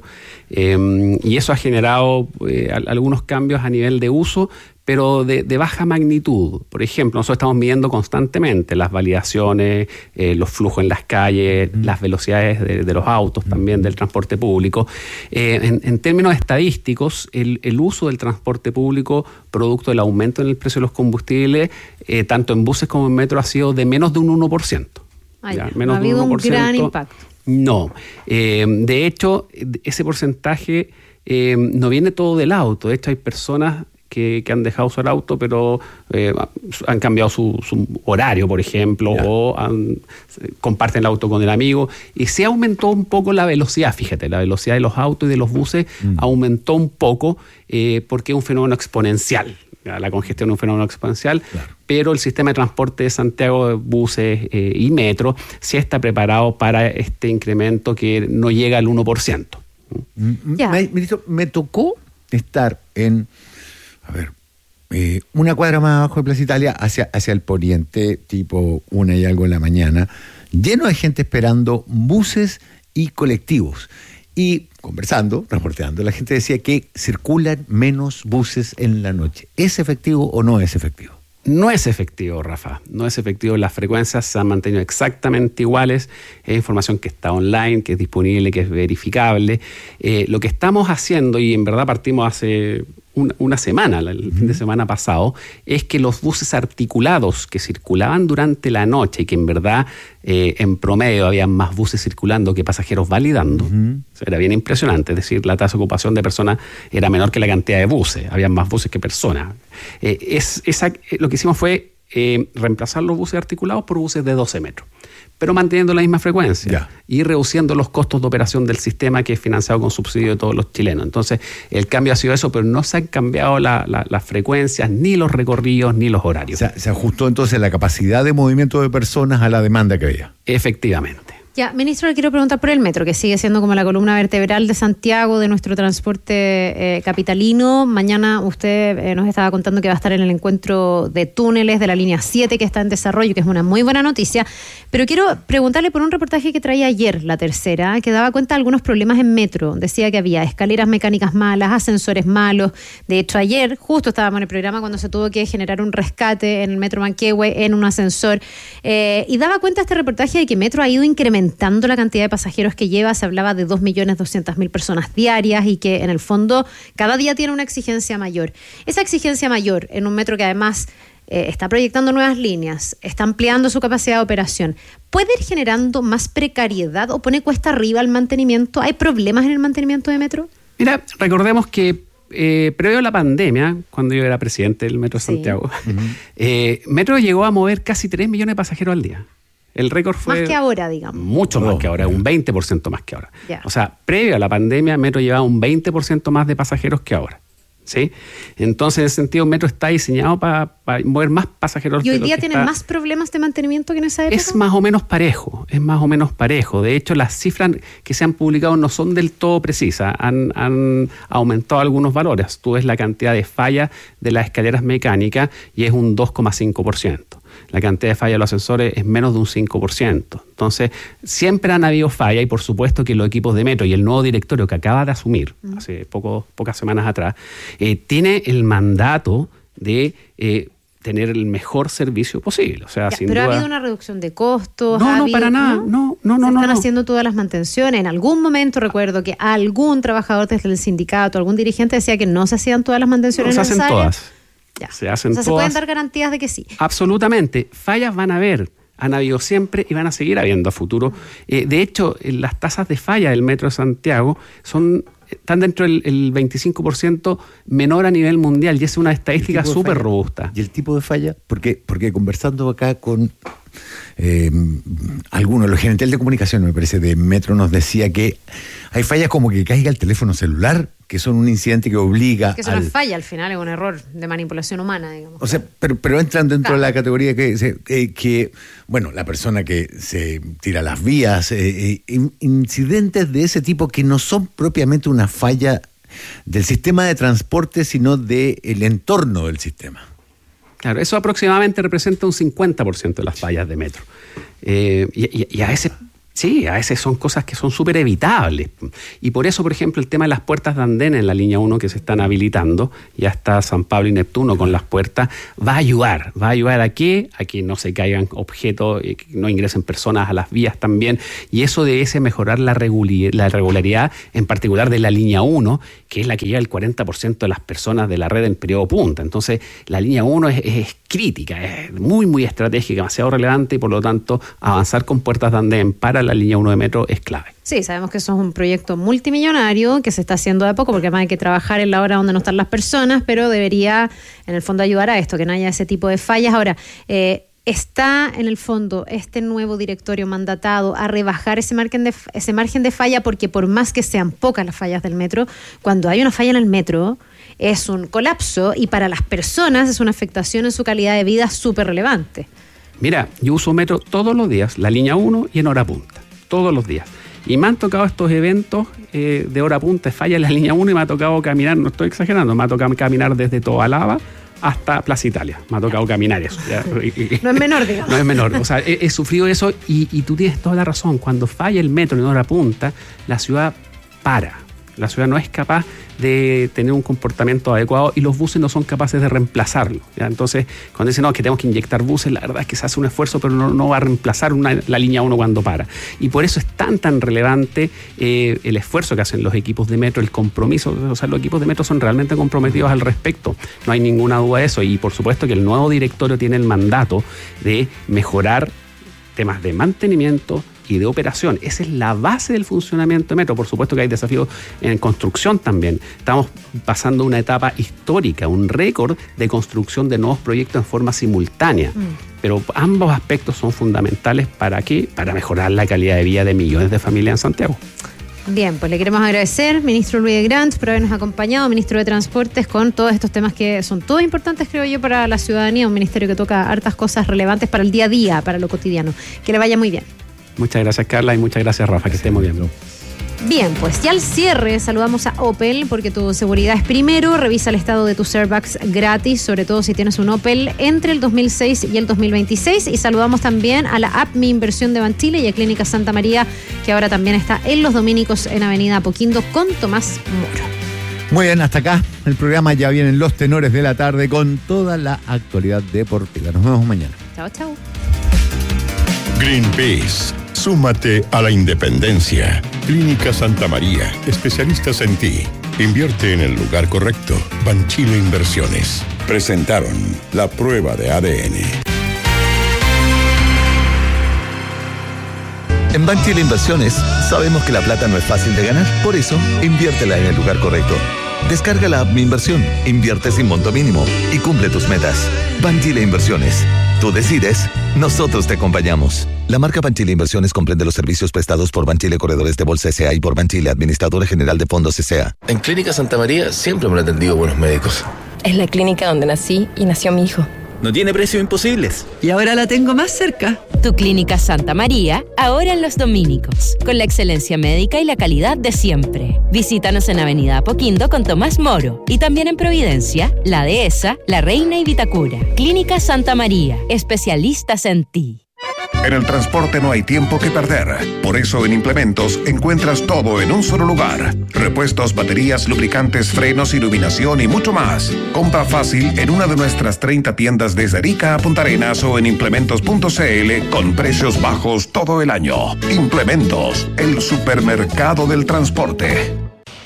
Eh, y eso ha generado eh, algunos cambios a nivel de uso, pero de, de baja magnitud. Por ejemplo, nosotros estamos midiendo constantemente las validaciones, eh, los flujos en las calles, mm. las velocidades de, de los autos, mm. también del transporte público. Eh, en, en términos estadísticos, el, el uso del transporte público, producto del aumento en el precio de los combustibles, eh, tanto en buses como en metro, ha sido de menos de un uno por ciento. Ay, ya, menos no ha habido un gran impacto. No. Eh, de hecho, ese porcentaje eh, no viene todo del auto. De hecho, hay personas Que, que han dejado usar auto, pero eh, han cambiado su, su horario, por ejemplo, yeah. o han, comparten el auto con el amigo. Y se aumentó un poco la velocidad, fíjate, la velocidad de los autos y de los buses mm. aumentó un poco eh, porque es un fenómeno exponencial. La congestión es un fenómeno exponencial, claro. pero el sistema de transporte de Santiago, buses eh, y metro, sí está preparado para este incremento que no llega al uno por ciento. Mm. Yeah. Me, ministro, me tocó estar en... A ver, eh, una cuadra más abajo de Plaza Italia, hacia, hacia el poniente, tipo una y algo en la mañana, lleno de gente esperando buses y colectivos. Y conversando, reporteando, la gente decía que circulan menos buses en la noche. ¿Es efectivo o no es efectivo? No es efectivo, Rafa, no es efectivo. Las frecuencias se han mantenido exactamente iguales. Es información que está online, que es disponible, que es verificable. Eh, lo que estamos haciendo, y en verdad partimos hace una, una semana, el fin de semana pasado, es que los buses articulados que circulaban durante la noche y que en verdad eh, en promedio había más buses circulando que pasajeros validando, uh-huh. o sea, era bien impresionante. Es decir, la tasa de ocupación de personas era menor que la cantidad de buses, había más buses que personas. Eh, es, esa, lo que hicimos fue eh, reemplazar los buses articulados por buses de doce metros, pero manteniendo la misma frecuencia yeah. y reduciendo los costos de operación del sistema, que es financiado con subsidio de todos los chilenos. Entonces, el cambio ha sido eso, pero no se han cambiado la, la, las frecuencias, ni los recorridos, ni los horarios. O sea, se ajustó entonces la capacidad de movimiento de personas a la demanda que había. Efectivamente. Ya, ministro, le quiero preguntar por el metro, que sigue siendo como la columna vertebral de Santiago, de nuestro transporte eh, capitalino. Mañana usted eh, nos estaba contando que va a estar en el encuentro de túneles de la línea siete, que está en desarrollo, que es una muy buena noticia. Pero quiero preguntarle por un reportaje que traía ayer, La Tercera, que daba cuenta de algunos problemas en metro. Decía que había escaleras mecánicas malas, ascensores malos. De hecho, ayer justo estábamos en el programa cuando se tuvo que generar un rescate en el metro Manquehue, en un ascensor. Eh, y daba cuenta este reportaje de que Metro ha ido incrementando la cantidad de pasajeros que lleva. Se hablaba de dos millones doscientas mil personas diarias y que en el fondo cada día tiene una exigencia mayor. Esa exigencia mayor en un metro que además eh, está proyectando nuevas líneas, está ampliando su capacidad de operación, ¿puede ir generando más precariedad o pone cuesta arriba el mantenimiento? ¿Hay problemas en el mantenimiento de metro? Mira, recordemos que Eh, previo a la pandemia, cuando yo era presidente del Metro de sí. Santiago, uh-huh. eh, Metro llegó a mover casi tres millones de pasajeros al día. El récord fue... Más que ahora, digamos. Mucho más oh, que ahora, un veinte por ciento más que ahora. Yeah. O sea, previo a la pandemia, Metro llevaba un veinte por ciento más de pasajeros que ahora. ¿Sí? Entonces, en ese sentido, Metro está diseñado para pa mover más pasajeros. ¿Y hoy día tienen está... más problemas de mantenimiento que en esa época? Es más o menos parejo, es más o menos parejo. De hecho, las cifras que se han publicado no son del todo precisas, han, han aumentado algunos valores. Tú ves la cantidad de fallas de las escaleras mecánicas y es un dos coma cinco por ciento. La cantidad de fallas de los ascensores es menos de un cinco por ciento. Entonces, siempre han habido fallas y por supuesto que los equipos de Metro y el nuevo directorio que acaba de asumir uh-huh. hace poco, pocas semanas atrás, eh, tiene el mandato de eh, tener el mejor servicio posible. O sea, ya, sin pero duda... ha habido una reducción de costos. No, ha no, habido, para nada. No, no, no. Se no, están no. haciendo todas las mantenciones. En algún momento recuerdo que algún trabajador desde el sindicato, algún dirigente decía que no se hacían todas las mantenciones necesarias. No, se hacen todas. Ya. Se hacen o sea, todas. se pueden dar garantías de que sí. Absolutamente. Fallas van a haber. Han habido siempre y van a seguir habiendo a futuro. Eh, de hecho, las tasas de falla del Metro de Santiago son están dentro del el veinticinco por ciento menor a nivel mundial y es una estadística súper robusta. ¿Y el tipo de falla? Porque, porque conversando acá con eh, algunos, los gerentes de comunicación, me parece, de Metro, nos decía que hay fallas como que caiga el teléfono celular, que son un incidente que obliga es que es al... una falla al final, es un error de manipulación humana, digamos. O sea, pero, pero entran dentro claro. de la categoría que, eh, que, bueno, la persona que se tira las vías, eh, eh, incidentes de ese tipo que no son propiamente una falla del sistema de transporte, sino del entorno del sistema. Claro, eso aproximadamente representa un cincuenta por ciento de las fallas de Metro. Eh, y, y, y a ese... Sí, a veces son cosas que son súper evitables. Y por eso, por ejemplo, el tema de las puertas de andén en la línea uno que se están habilitando, ya está San Pablo y Neptuno con las puertas, va a ayudar. ¿Va a ayudar a qué? A que no se caigan objetos, que no ingresen personas a las vías también. Y eso debe mejorar la regularidad, en particular de la línea uno, que es la que lleva el cuarenta por ciento de las personas de la red en periodo punta. Entonces, la línea uno es, es crítica, es muy, muy estratégica, demasiado relevante y, por lo tanto, avanzar con puertas de andén para la línea uno de Metro es clave. Sí, sabemos que eso es un proyecto multimillonario que se está haciendo de a poco porque además hay que trabajar en la hora donde no están las personas, pero debería en el fondo ayudar a esto, que no haya ese tipo de fallas. Ahora, eh, ¿está en el fondo este nuevo directorio mandatado a rebajar ese margen de, ese margen de falla? Porque por más que sean pocas las fallas del metro, cuando hay una falla en el metro es un colapso y para las personas es una afectación en su calidad de vida súper relevante. Mira, yo uso Metro todos los días, la línea uno y en hora punta, todos los días. Y me han tocado estos eventos eh, de hora punta, falla en la línea uno y me ha tocado caminar, no estoy exagerando, me ha tocado caminar desde Tobalaba hasta Plaza Italia. Me ha tocado caminar eso. Ya. No es menor, digamos. No es menor. O sea, he, he sufrido eso y, y tú tienes toda la razón. Cuando falla el metro en hora punta, la ciudad para. La ciudad no es capaz de tener un comportamiento adecuado y los buses no son capaces de reemplazarlo, ¿ya? Entonces, cuando dicen no, que tenemos que inyectar buses, la verdad es que se hace un esfuerzo, pero no, no va a reemplazar una, la línea uno cuando para. Y por eso es tan, tan relevante eh, el esfuerzo que hacen los equipos de Metro, el compromiso. O sea, los equipos de Metro son realmente comprometidos al respecto. No hay ninguna duda de eso. Y por supuesto que el nuevo directorio tiene el mandato de mejorar temas de mantenimiento y de operación. Esa es la base del funcionamiento de Metro. Por supuesto que hay desafíos en construcción también. Estamos pasando una etapa histórica, un récord de construcción de nuevos proyectos en forma simultánea. Mm. Pero ambos aspectos son fundamentales. ¿Para qué? Para mejorar la calidad de vida de millones de familias en Santiago. Bien, pues le queremos agradecer, ministro Luis de Grant, por habernos acompañado, ministro de Transportes, con todos estos temas que son todos importantes, creo yo, para la ciudadanía, un ministerio que toca hartas cosas relevantes para el día a día, para lo cotidiano. Que le vaya muy bien. Muchas gracias, Carla, y muchas gracias, Rafa, que esté muy bien. Bien, pues ya al cierre saludamos a Opel, porque tu seguridad es primero. Revisa el estado de tus airbags gratis, sobre todo si tienes un Opel entre el dos mil seis y el dos mil veintiséis. Y saludamos también a la app Mi Inversión de Banchile y a Clínica Santa María, que ahora también está en Los Dominicos, en Avenida Apoquindo, con Tomás Moro. Muy bien, hasta acá el programa. Ya vienen los tenores de la tarde con toda la actualidad deportiva. Nos vemos mañana. Chao, chao. Greenpeace. Súmate a la independencia. Clínica Santa María. Especialistas en ti. Invierte en el lugar correcto. Banchile Inversiones. Presentaron la prueba de A D N. En Banchile Inversiones sabemos que la plata no es fácil de ganar. Por eso, inviértela en el lugar correcto. Descarga la app Mi Inversión, invierte sin monto mínimo y cumple tus metas. Banchile Inversiones. Tú decides, nosotros te acompañamos. La marca Banchile Inversiones comprende los servicios prestados por Banchile Corredores de Bolsa S A y por Banchile Administradora General de Fondos S A. En Clínica Santa María siempre me han atendido buenos médicos. Es la clínica donde nací y nació mi hijo. No tiene precios imposibles. Y ahora la tengo más cerca. Tu Clínica Santa María, ahora en Los Dominicos, con la excelencia médica y la calidad de siempre. Visítanos en Avenida Apoquindo con Tomás Moro y también en Providencia, La Dehesa, La Reina y Vitacura. Clínica Santa María, especialistas en ti. En el transporte no hay tiempo que perder. Por eso en Implementos encuentras todo en un solo lugar. Repuestos, baterías, lubricantes, frenos, iluminación y mucho más. Compra fácil en una de nuestras treinta tiendas desde Arica a Punta Arenas o en implementos punto c l con precios bajos todo el año. Implementos, el supermercado del transporte.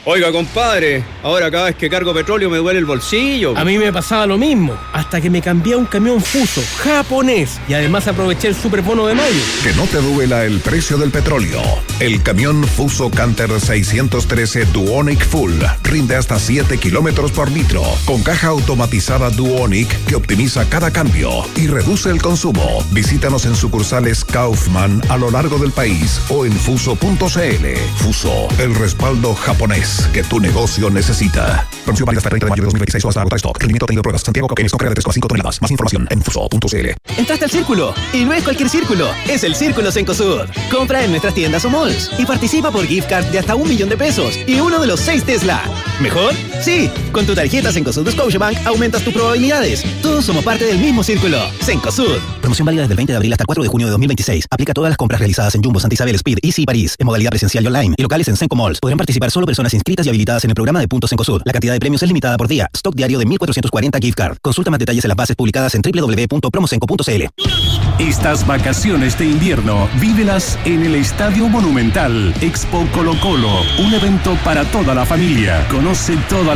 Oiga, compadre, ahora cada vez que cargo petróleo me duele el bolsillo. A mí me pasaba lo mismo, hasta que me cambié a un camión Fuso, japonés, y además aproveché el superbono de mayo. Que no te duela el precio del petróleo. El camión Fuso Canter seiscientos trece Duonic Full rinde hasta siete kilómetros por litro, con caja automatizada Duonic que optimiza cada cambio y reduce el consumo. Visítanos en sucursales Kaufman a lo largo del país o en fuso punto c l. Fuso, el respaldo japonés que tu negocio necesita. Promoción válida hasta el treinta de mayo de dos mil veintiséis o hasta agotar stock. Rendimiento tenido pruebas. Santiago Coquenes con carga de tres coma cinco toneladas. Más información en fuso punto c l. Entraste al Círculo. Y no es cualquier círculo. Es el Círculo Cencosud. Compra en nuestras tiendas o malls. Y participa por gift card de hasta un millón de pesos. Y uno de los seis Tesla. ¿Mejor? Sí. Con tu tarjeta Cencosud de Scotiabank aumentas tus probabilidades. Todos somos parte del mismo círculo. Cencosud. Promoción válida desde el veinte de abril hasta el cuatro de junio de dos mil veintiséis. Aplica todas las compras realizadas en Jumbo, Santa Isabel, Speed, Easy y París. En modalidad presencial y online. Y locales en Cenco Malls. Podrán participar solo personas inscritas y habilitadas en el programa de Puntos Cencosud. La cantidad de premios es limitada por día. Stock diario de mil cuatrocientos cuarenta gift card. Consulta más detalles en las bases publicadas en doble u doble u doble u punto promocenco punto c l. Estas vacaciones de invierno, vívelas en el Estadio Monumental. Expo Colo Colo, un evento para toda la familia. Conoce toda la